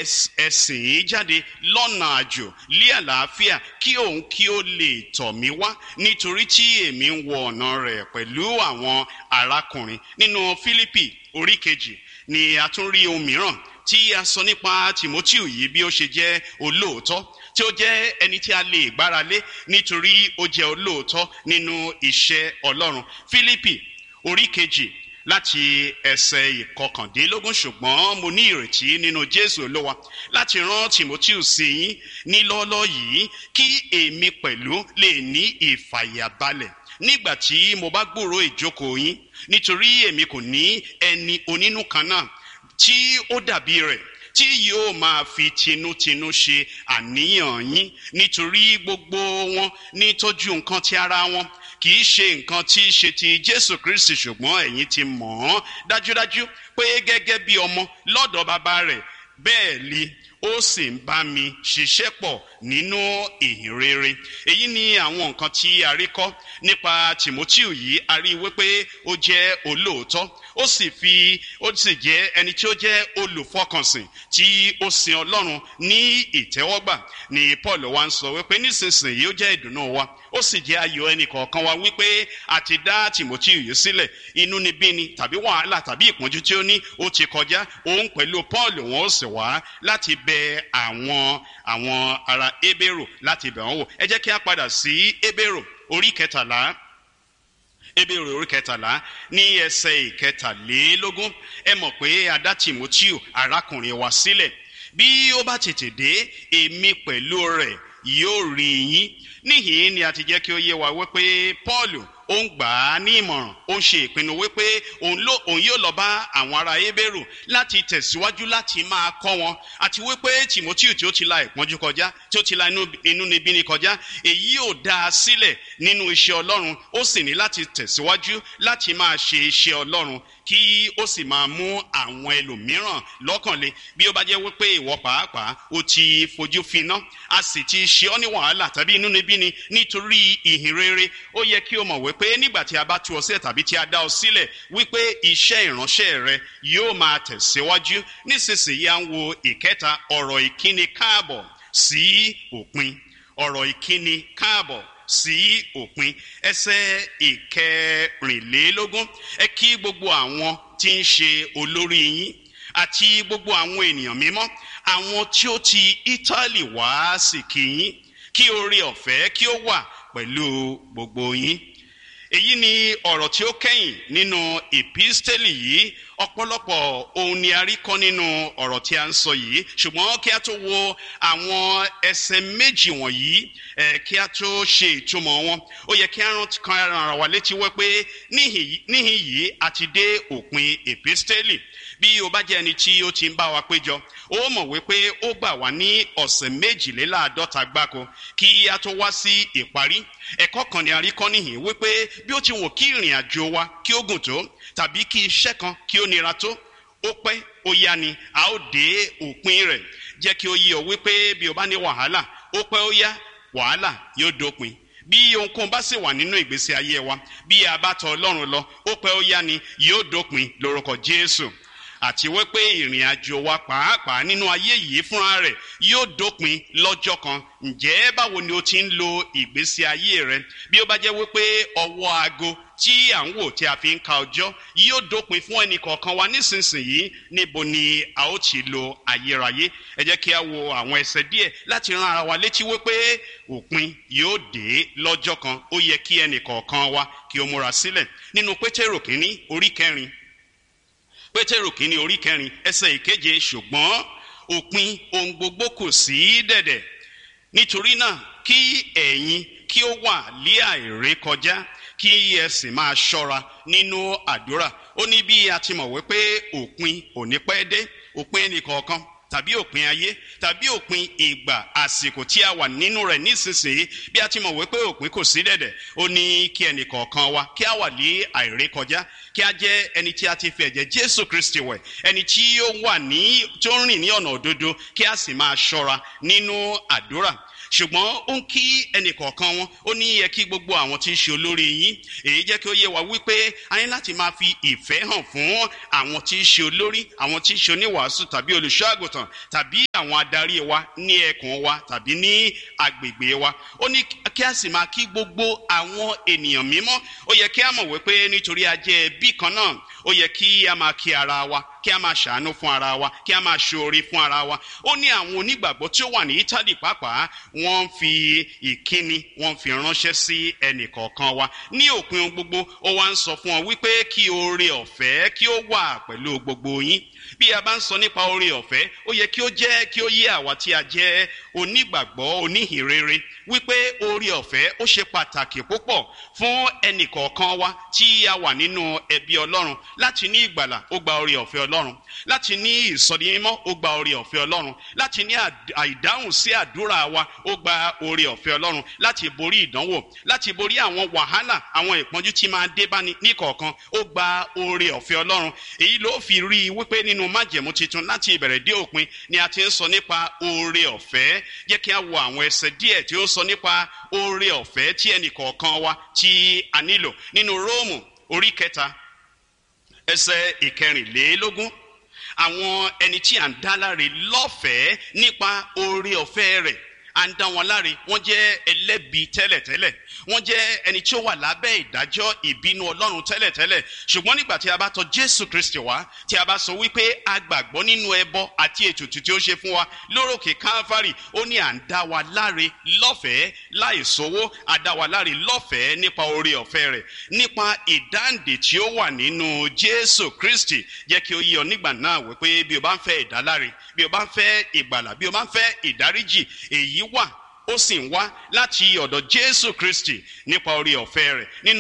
ẹ̀sìn jáde lọ́nà àjò lé àlàáfíà, kí òun kí ó lè tọ̀ mí wá, nítorí tí èmi ń wọ ọ̀nà rẹ̀ pẹ̀lú àwọn arákùnrin. Nínú Fílípì orí kejì ni a tún rí ohun mìíràn tí a sọ nípa Tímótì yìí, bí ó ṣe jẹ́ olóòótọ́, tí ó jẹ́ ẹni tí a lè gbára lé nítorí ó jẹ́ olóòótọ́ nínú iṣẹ́ Ọlọ́run. Fílípì orí kejì láti ẹsẹ̀ ìkọkàndínlógún. Ṣùgbọ́n mo ní ìrètí nínú Jésù Olúwa láti rán Tímótì sí yín ní lọ́ọ́lọ́ yìí, kí èmi pẹ̀lú lè ní ìfàyàbalẹ̀ nígbà tí mo bá gbúròó ìjókòó yín, nítorí èmi kò ní ẹni onínú kan náà tí ó dàbí rẹ̀, tí yóò máa fi tinútinú ṣe àníyàn yín, nítorí gbogbo wọn ní tọ́jú nǹkan ti ara wọn, kì í ṣe nǹkan tí í ṣe ti Jésù Kristi. Ṣùgbọ́n ẹ̀yin ti mọ̀ ọ́n dájúdájú pé gẹ́gẹ́ bí ọmọ lọ́dọ̀ bàbá rẹ̀, bẹ́ẹ̀ li ó sì ń bá mi ṣiṣẹ́ pọ̀ nínú ìhìn rere. Èyí ni àwọn nǹkan tí a rí kọ́ nípa Tímótì yìí. A rí wípé ó jẹ́ olóòótọ́, ó sì fi ó sì jẹ́ ẹni tí ó jẹ́ olùfọkànsìn tí ó sin Ọlọ́run ní ìtẹ́wọ́gbà. Ni Paul wá ń sọ wípé nísinsìnyí ó jẹ́ ìdùnnú wa, ó sì jẹ́ ayọ̀ ẹnì kọ̀ọ̀kan wa wípé a ti dá Tímótì yìí sílẹ̀. Inúnibíni tàbí wàhálà tàbí ìpọ́njú tí ó ní ó ti kọjá. Òun pẹ̀lú Paul wọn ó sì wá láti bẹ àwọn àwọn ará Hébérù láti bẹ̀ wọ́n wò. Ẹ jẹ́ kí a padà sí Hébérù orí kẹtàlá. Hébérù orí kẹtàlá ní ẹsẹ̀ ìkẹtàlélógún. Ẹ mọ̀ pé a dá Tímótì arákùnrin wa sílẹ̀. Bí ó bá tètè dé, èmi pẹ̀lú rẹ̀ yóò rí yín. Níhìn ni a ti jẹ́ kí ó yé wa wípé Paul ó ń gbà á ní ìmọ̀ràn, ó ń ṣe ìpinnu wípé òun yóò lọ bá àwọn ará Hébérù láti tẹ̀síwájú láti máa kọ́ wọn, àti wípé Tímótì tí ó ti la ìpọ́njú kọjá, tí ó ti la inúnibíni kọjá, èyí ò dá a sílẹ̀ nínú iṣẹ́ Ọlọ́run. Ó sì ní láti tẹ̀síwájú láti máa ṣe iṣẹ́ Ọlọ́run, kí ó sì máa mú àwọn ẹlòmíràn lọ́kànlé. Bí ó bá jẹ́ wípé ìwọ pàápàá ó ti fojú finá, a sì ti ṣe ọ́ ní wàhálà tàbí inúnibíni nítorí ìhìn rere, ó yẹ kí o mọ̀ wípé pé nígbà tí a bá tú ọ sílẹ̀ tàbí tí a dá ọ sílẹ̀, wípé iṣẹ́ ìránṣẹ́ rẹ yóò máa tẹ̀síwájú. Nísinsìnyí à ń wo ìkẹta, ọ̀rọ̀ ìkíni káàbọ̀ sí òpin. Ọ̀rọ̀ ìkíni káàbọ̀ sí òpin. Ẹsẹ̀ ìkẹrìnlélógún. Ẹ kí gbogbo àwọn tí ń ṣe olórí yín àti gbogbo àwọn ènìyàn mímọ́, àwọn tí ó ti Ítálì wá sì kí yín. Kí oore ọ̀fẹ́ kí ó wà pẹ̀lú gbogbo yín. Èyí ni ọ̀rọ̀ tí ó kẹ́yìn nínú ìpísítélì yìí. Ọ̀pọ̀lọpọ̀ ohun ni a rí kọ́ nínú ọ̀rọ̀ tí a ń sọ yìí, ṣùgbọ́n kí a tó wo àwọn ẹsẹ̀ méjì wọ̀nyí, ẹ̀ kí a tó ṣe ìtumọ̀ wọn, ó yẹ kí a rántí kan ara wa létí wípé níhìn yìí a ti dé òpin ìpísítélì. Bí o bá jẹ́ ẹni tí ó ti ń bá wa péjọ, ó mọ̀ wípé ó gbà wá ní ọ̀sẹ̀ méjìléláàádọ́ta gbáko kí a tó wá sí ìparí. Ẹ̀kọ́ kan ni a rí kọ́ níhìn wípé bí ó ti wù kí ìrìn àjò wa kí ó gùn tó, tàbí kí iṣẹ́ kan kí ó nira tó, ó pẹ́ ó yá ni a ó dé òpin rẹ̀. Jẹ́ kí ó yé ọ wípé bí o bá ní wàhálà, ó pẹ́ ó yá, wàhálà yóò dópin. Bí ohunkóhun bá sì wà nínú ìgbésí ayé wa, bí a bá tọ̀ Ọlọ́run lọ, ó pẹ́ ó yá ni yóò dópin lórúkọ Jésù. àti wípé ìrìn àjò wa pàápàá nínú ayé yìí fúnra rẹ̀ yóò dópin lọ́jọ́ kan. Ǹjẹ́ báwo ni o ti ń lo ìgbésí ayé rẹ? Bí ó bá jẹ́ wípé ọwọ́ aago tí à ń wò tí a fi ń ka ọjọ́ yóò dópin fún ẹnì kọ̀ọ̀kan wa nísinsìnyí, níbo ni a ó ti lo ayérayé? Ẹ jẹ́ kí a wo àwọn ẹsẹ̀ díẹ̀ láti rán ara wa létí wípé òpin yóò dé lọ́jọ́ kan. Ó yẹ kí ẹnì kọ̀ọ̀kan wa kí ó múra sílẹ̀. Nínú Pétérù kínní orí kẹrin Pétérù kínní orí kẹrin ẹsẹ̀ ìkeje, ṣùgbọ́n òpin ohun gbogbo kù sí dẹ̀dẹ̀. Nítorí náà kí ẹ̀yin kí ó wà lé àìrékọjá, kí ẹ sì máa ṣọ́ra nínú àdúrà. Ó ní bí a ti mọ̀ wípé òpin ò ní pẹ́ dé, òpin ẹnìkọ̀ọ̀kan tàbí òpin ayé tàbí òpin ìgbà àsìkò tí a wà nínú rẹ̀ nísinsìnyí, bí a ti mọ̀ wípé òpin kò sí dẹ̀dẹ̀. Ó ní kí ẹnìkọ̀ọ̀kan wa kí a wà lé àìrékọjá, kí a jẹ́ ẹni tí a ti fi ẹ̀jẹ̀ Jésù Kristi wẹ̀, ẹni tí ó wà ní tí ó ń rìn ní ọ̀nà òdodo, kí a sì máa ṣọ́ra nínú àdúrà. Ṣùgbọ́n ó ń kí ẹnìkọ̀ọ̀kan wọn, ó ní yẹ kí gbogbo àwọn tí ń ṣe olórí yín, èyí jẹ́ kí ó yé wa wípé a ní láti máa fi ìfẹ́ hàn fún àwọn tí ń ṣe olórí, àwọn tí ń ṣe oníwàásù tàbí olùṣọ́ àgùntàn tàbí àwọn adarí wa ní ẹkùn wa tàbí ní agbègbè wa. Ó ní kí a sì máa kí gbogbo àwọn ènìyàn mímọ́. Ó yẹ kí a mọ̀ wípé nítorí a jẹ́ ẹbí kan náà, ó yẹ kí a máa kí ara wa, kí a máa ṣàánú fún ara wa, kí a máa ṣoore fún ara wa. Ó ní àwọn onígbàgbọ́ tí ó wà ní Ítálì pàápàá, wọ́n fi ìkíni wọ́n fi ránṣẹ́ sí ẹnìkọ̀ọ̀kan wa. Ní òpin ohun gbogbo, ó wá ń sọ fún wọn wípé kí oore ọ̀fẹ́ kí ó wà pẹ̀lú gbogbo yín. Bí a bá ń sọ nípa oore ọ̀fẹ́, ó yẹ kí ó jẹ́ kí ó yé àwa tí a jẹ́ onígbàgbọ́ oníhìnrere wípé oore ọ̀fẹ́ ó ṣe pàtàkì púpọ̀ fún ẹnìkọ̀ọ̀kan wa tí a wà nínú ẹbí Ọlọ́run. Láti ní ìgbàlà, ó gba oore ọ̀fẹ́ Ọlọ́run. Láti ní ìsọdimímọ́, ó gba oore ọ̀fẹ́ Ọlọ́run. Láti ní àìdáhùn sí àdúrà wa, ó gba oore ọ̀fẹ́ Ọlọ́run. Láti borí ìdánwò, láti borí àwọn wàhálà, àwọn ìpọ́njú tí máa dé bá ní kọ̀ọ̀kan, ó gba oore ọ̀fẹ́ Ọlọ́run. Èyí ló fi rí i wípé nínú májẹ̀mú titun láti ìbẹ̀rẹ̀ dé òpin ni a ti ń sọ nípa oore ọ̀fẹ́. Jẹ́ kí a wo àwọn ẹsẹ̀ díẹ̀ tí ó sọ nípa oore ọ̀fẹ́ tí ẹnì kọ̀ọ̀kan wa tí a nílò. Nínú Róòmù orí kẹta ẹsẹ̀ ìkẹrìnlélógún, àwọn ẹni tí à ń dá láre lọ́fẹ̀ẹ́ nípa oore ọ̀fẹ́ rẹ̀, à ń dá wọn láre, wọ́n jẹ́ ẹlẹ́bi tẹ́lẹ̀tẹ́lẹ̀, wọ́n jẹ́ ẹni tí ó wà lábẹ́ ìdájọ́ ìbínú Ọlọ́run tẹ́lẹ̀tẹ́lẹ̀. Ṣùgbọ́n nígbà tí a bá tọ̀ Jésù Kristi wá, tí a bá sọ wípé a gbàgbọ́ nínú ẹbọ àti ètùtù tí ó ṣe fún wa lórókè Kálífárì, ó ní à ń dá wa láre lọ́fẹ̀ẹ́ láì sówó, à dá wa láre lọ́fẹ̀ẹ́ nípa oore ọ̀fẹ́ rẹ̀, nípa ìdáǹdè tí ó wà nínú Jésù Kristi. Jẹ́ kí ó yé ọ nígbà náà wípé bí o bá ń fẹ́ ìdáláre, bí o bá ń fẹ́ ìgbàlà, bí o bá ń fẹ́ ìdáríjì, èyí wà ó sì ń wá láti ọ̀dọ̀ Jésù Kristi nípa oore ọ̀fẹ́ rẹ̀. Nínú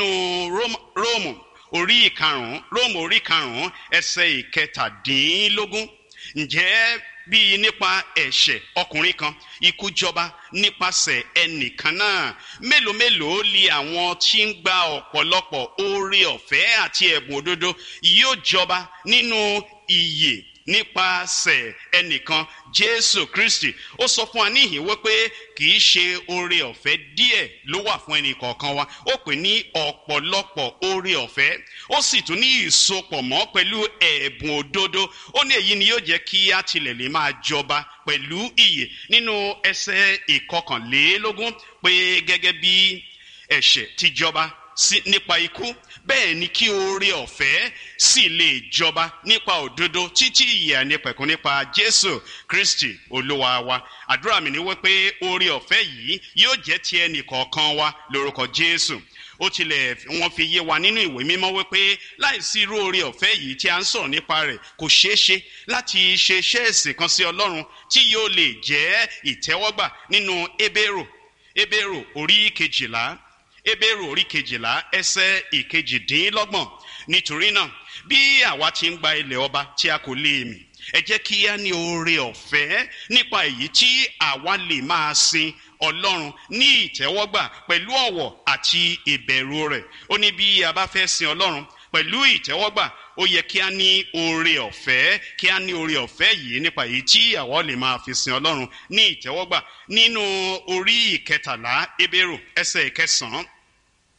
Róòmù orí ìkarùn-ún Róòmù orí karùn-ún ẹsẹ̀ ìkẹtàdínlógún, ǹjẹ́ bí nípa ẹ̀ṣẹ̀ ọkùnrin kan ikú jọba nípasẹ̀ ẹnìkan náà, mélòó mélòó li àwọn tí ń gba ọ̀pọ̀lọpọ̀ oore ọ̀fẹ́ àti ẹ̀bùn òdodo yóò jọba nínú ìyè nípasẹ̀ ẹnìkan Jésù Kristi. Ó sọ fún wa níhìn wípé kì í ṣe oore ọ̀fẹ́ díẹ̀ ló wà fún ẹnì kọ̀ọ̀kan wa, ó pè ní ọ̀pọ̀lọpọ̀ oore ọ̀fẹ́. Ó sì tún ní ìsopọ̀ mọ́ pẹ̀lú ẹ̀bùn òdodo. Ó ní èyí ni yóò jẹ́ kí á tilẹ̀ lè máa jọba pẹ̀lú ìyè. Nínú ẹsẹ̀ ìkọkànlélógún pé gẹ́gẹ́ bí ẹ̀ṣẹ̀ ti jọba nípa ikú, bẹ́ẹ̀ ni kí oore ọ̀fẹ́ sì lè jọba nípa òdodo títí ìyè àìnípẹ̀kun nípa Jésù Kristi Olúwa wa. Àdúrà mi ni wípé oore ọ̀fẹ́ yìí yóò jẹ́ ti ẹnì kọ̀ọ̀kan wa lórúkọ Jésù. Ó tilẹ̀ wọ́n fi yé wa nínú ìwé mímọ́ wípé láìsí irú oore ọ̀fẹ́ yìí tí a ń sọ̀rọ̀ nípa rẹ̀, kò ṣeé ṣe láti ṣe iṣẹ́ ìsìn kan sí Ọlọ́run tí yóò lè jẹ́ ìtẹ́wọ́gbà. Nínú Hébérù Hébérù orí kejìlá Hébérù orí kejìlá ẹsẹ̀ ìkejìdínlọ́gbọ̀n, nítorí náà bí àwa ti ń gba ilẹ̀ ọba tí a kò lè mì, ẹ jẹ́ kí á ní oore ọ̀fẹ́ nípa èyí tí àwa lè máa sin Ọlọ́run ní ìtẹ́wọ́gbà pẹ̀lú ọ̀wọ̀ àti ìbẹ̀rù rẹ̀. Ó ní bí a bá fẹ́ sin Ọlọ́run pẹ̀lú ìtẹ́wọ́gbà, ó yẹ kí á ní oore ọ̀fẹ́, kí á ní oore ọ̀fẹ́ yìí nípa èyí tí àwa lè máa fi sin Ọlọ́run ní ìtẹ́wọ́gbà. Nínú orí ìkẹtàlá Hébérù ẹsẹ̀ ìkẹsàn-án,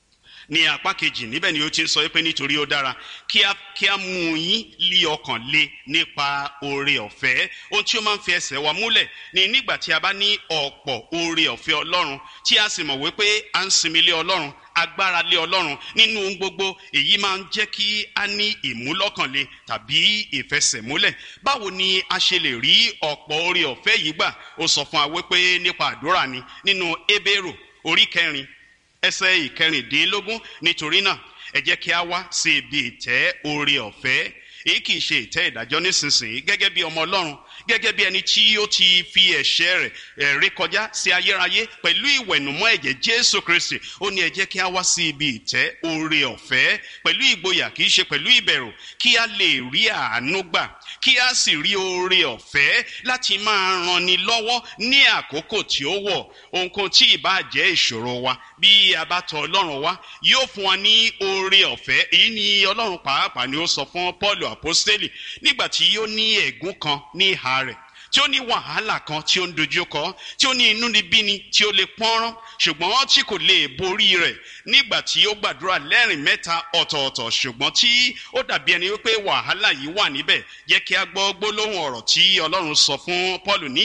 ní apá kejì níbẹ̀ ni ó ti ń sọ pé nítorí ó dára kí a kí a mú yín lí ọkàn le nípa oore ọ̀fẹ́. ohun tí ó máa ń fi ẹsẹ̀ wa múlẹ̀ ni nígbà tí a bá ní ọ̀pọ̀ oore ọ̀fẹ́ Ọlọ́run tí a sì mọ̀ wípé à ń sinmi lé Ọlọ́run, agbára lé Ọlọ́run nínú ohun gbogbo, èyí máa ń jẹ́ kí a ní ìmúlọ́kànle tàbí ìfẹsẹ̀múlẹ̀. báwo ni a ṣe lè rí ọ̀pọ̀ oore ọ̀fẹ́ yìí gbà? ó sọ fún wa wípé nípa àdúrà ni nínú Hébérù orí kẹrin ẹsẹ̀ ìkẹrìndínlógún. nítorí náà ẹ jẹ́ kí a wá sí ibi ìtẹ́ oore ọ̀fẹ́. èyí kì í ṣe ìtẹ́ ìdájọ́ nísinsìnyí gẹ́gẹ́ bí ọmọ Ọlọ́run, gẹ́gẹ́ bí ẹni tí ó ti fi ẹ̀ṣẹ̀ rẹ̀ ré kọjá sí ayérayé pẹ̀lú ìwẹ̀nùmọ́ ẹ̀jẹ̀ Jésù Kristi. ó ní ẹ jẹ́ kí a wá sí ibi ìtẹ́ oore ọ̀fẹ́ pẹ̀lú ìgboyà, kì í ṣe pẹ̀lú ìbẹ̀rù, kí a lè rí àánú gbà, kí a sì rí oore ọ̀fẹ́ láti máa ranni lọ́wọ́ ní àkókò tí ó wọ̀. ohunkóhun tí ìbá jẹ́ ìṣòro wa, bí a bá tọ̀ Ọlọ́run wá, yóò fún wa ní oore ọ̀fẹ́. èyí ni Ọlọ́run pàápàá ni ó sọ fún Pọ́ọ̀lù àpọ́stélì nígbà tí ó ní ẹ̀gún kan ní ìhà rẹ̀, tí ó ní wàhálà kan tí ó ń dojú kọ, tí ó ní inúnibíni tí ó lè pọ́nrán, ṣùgbọ́n tí kò lè borí rẹ̀ nígbà tí ó gbàdúrà lẹ́rìn mẹ́ta ọ̀tọ̀ọ̀tọ̀, ṣùgbọ́n tí ó dàbí ẹni wípé wàhálà yìí wà níbẹ̀. jẹ́ kí a gbọ́ gbólóhùn ọ̀rọ̀ tí Ọlọ́run sọ fún Pọ́ọ̀lù ní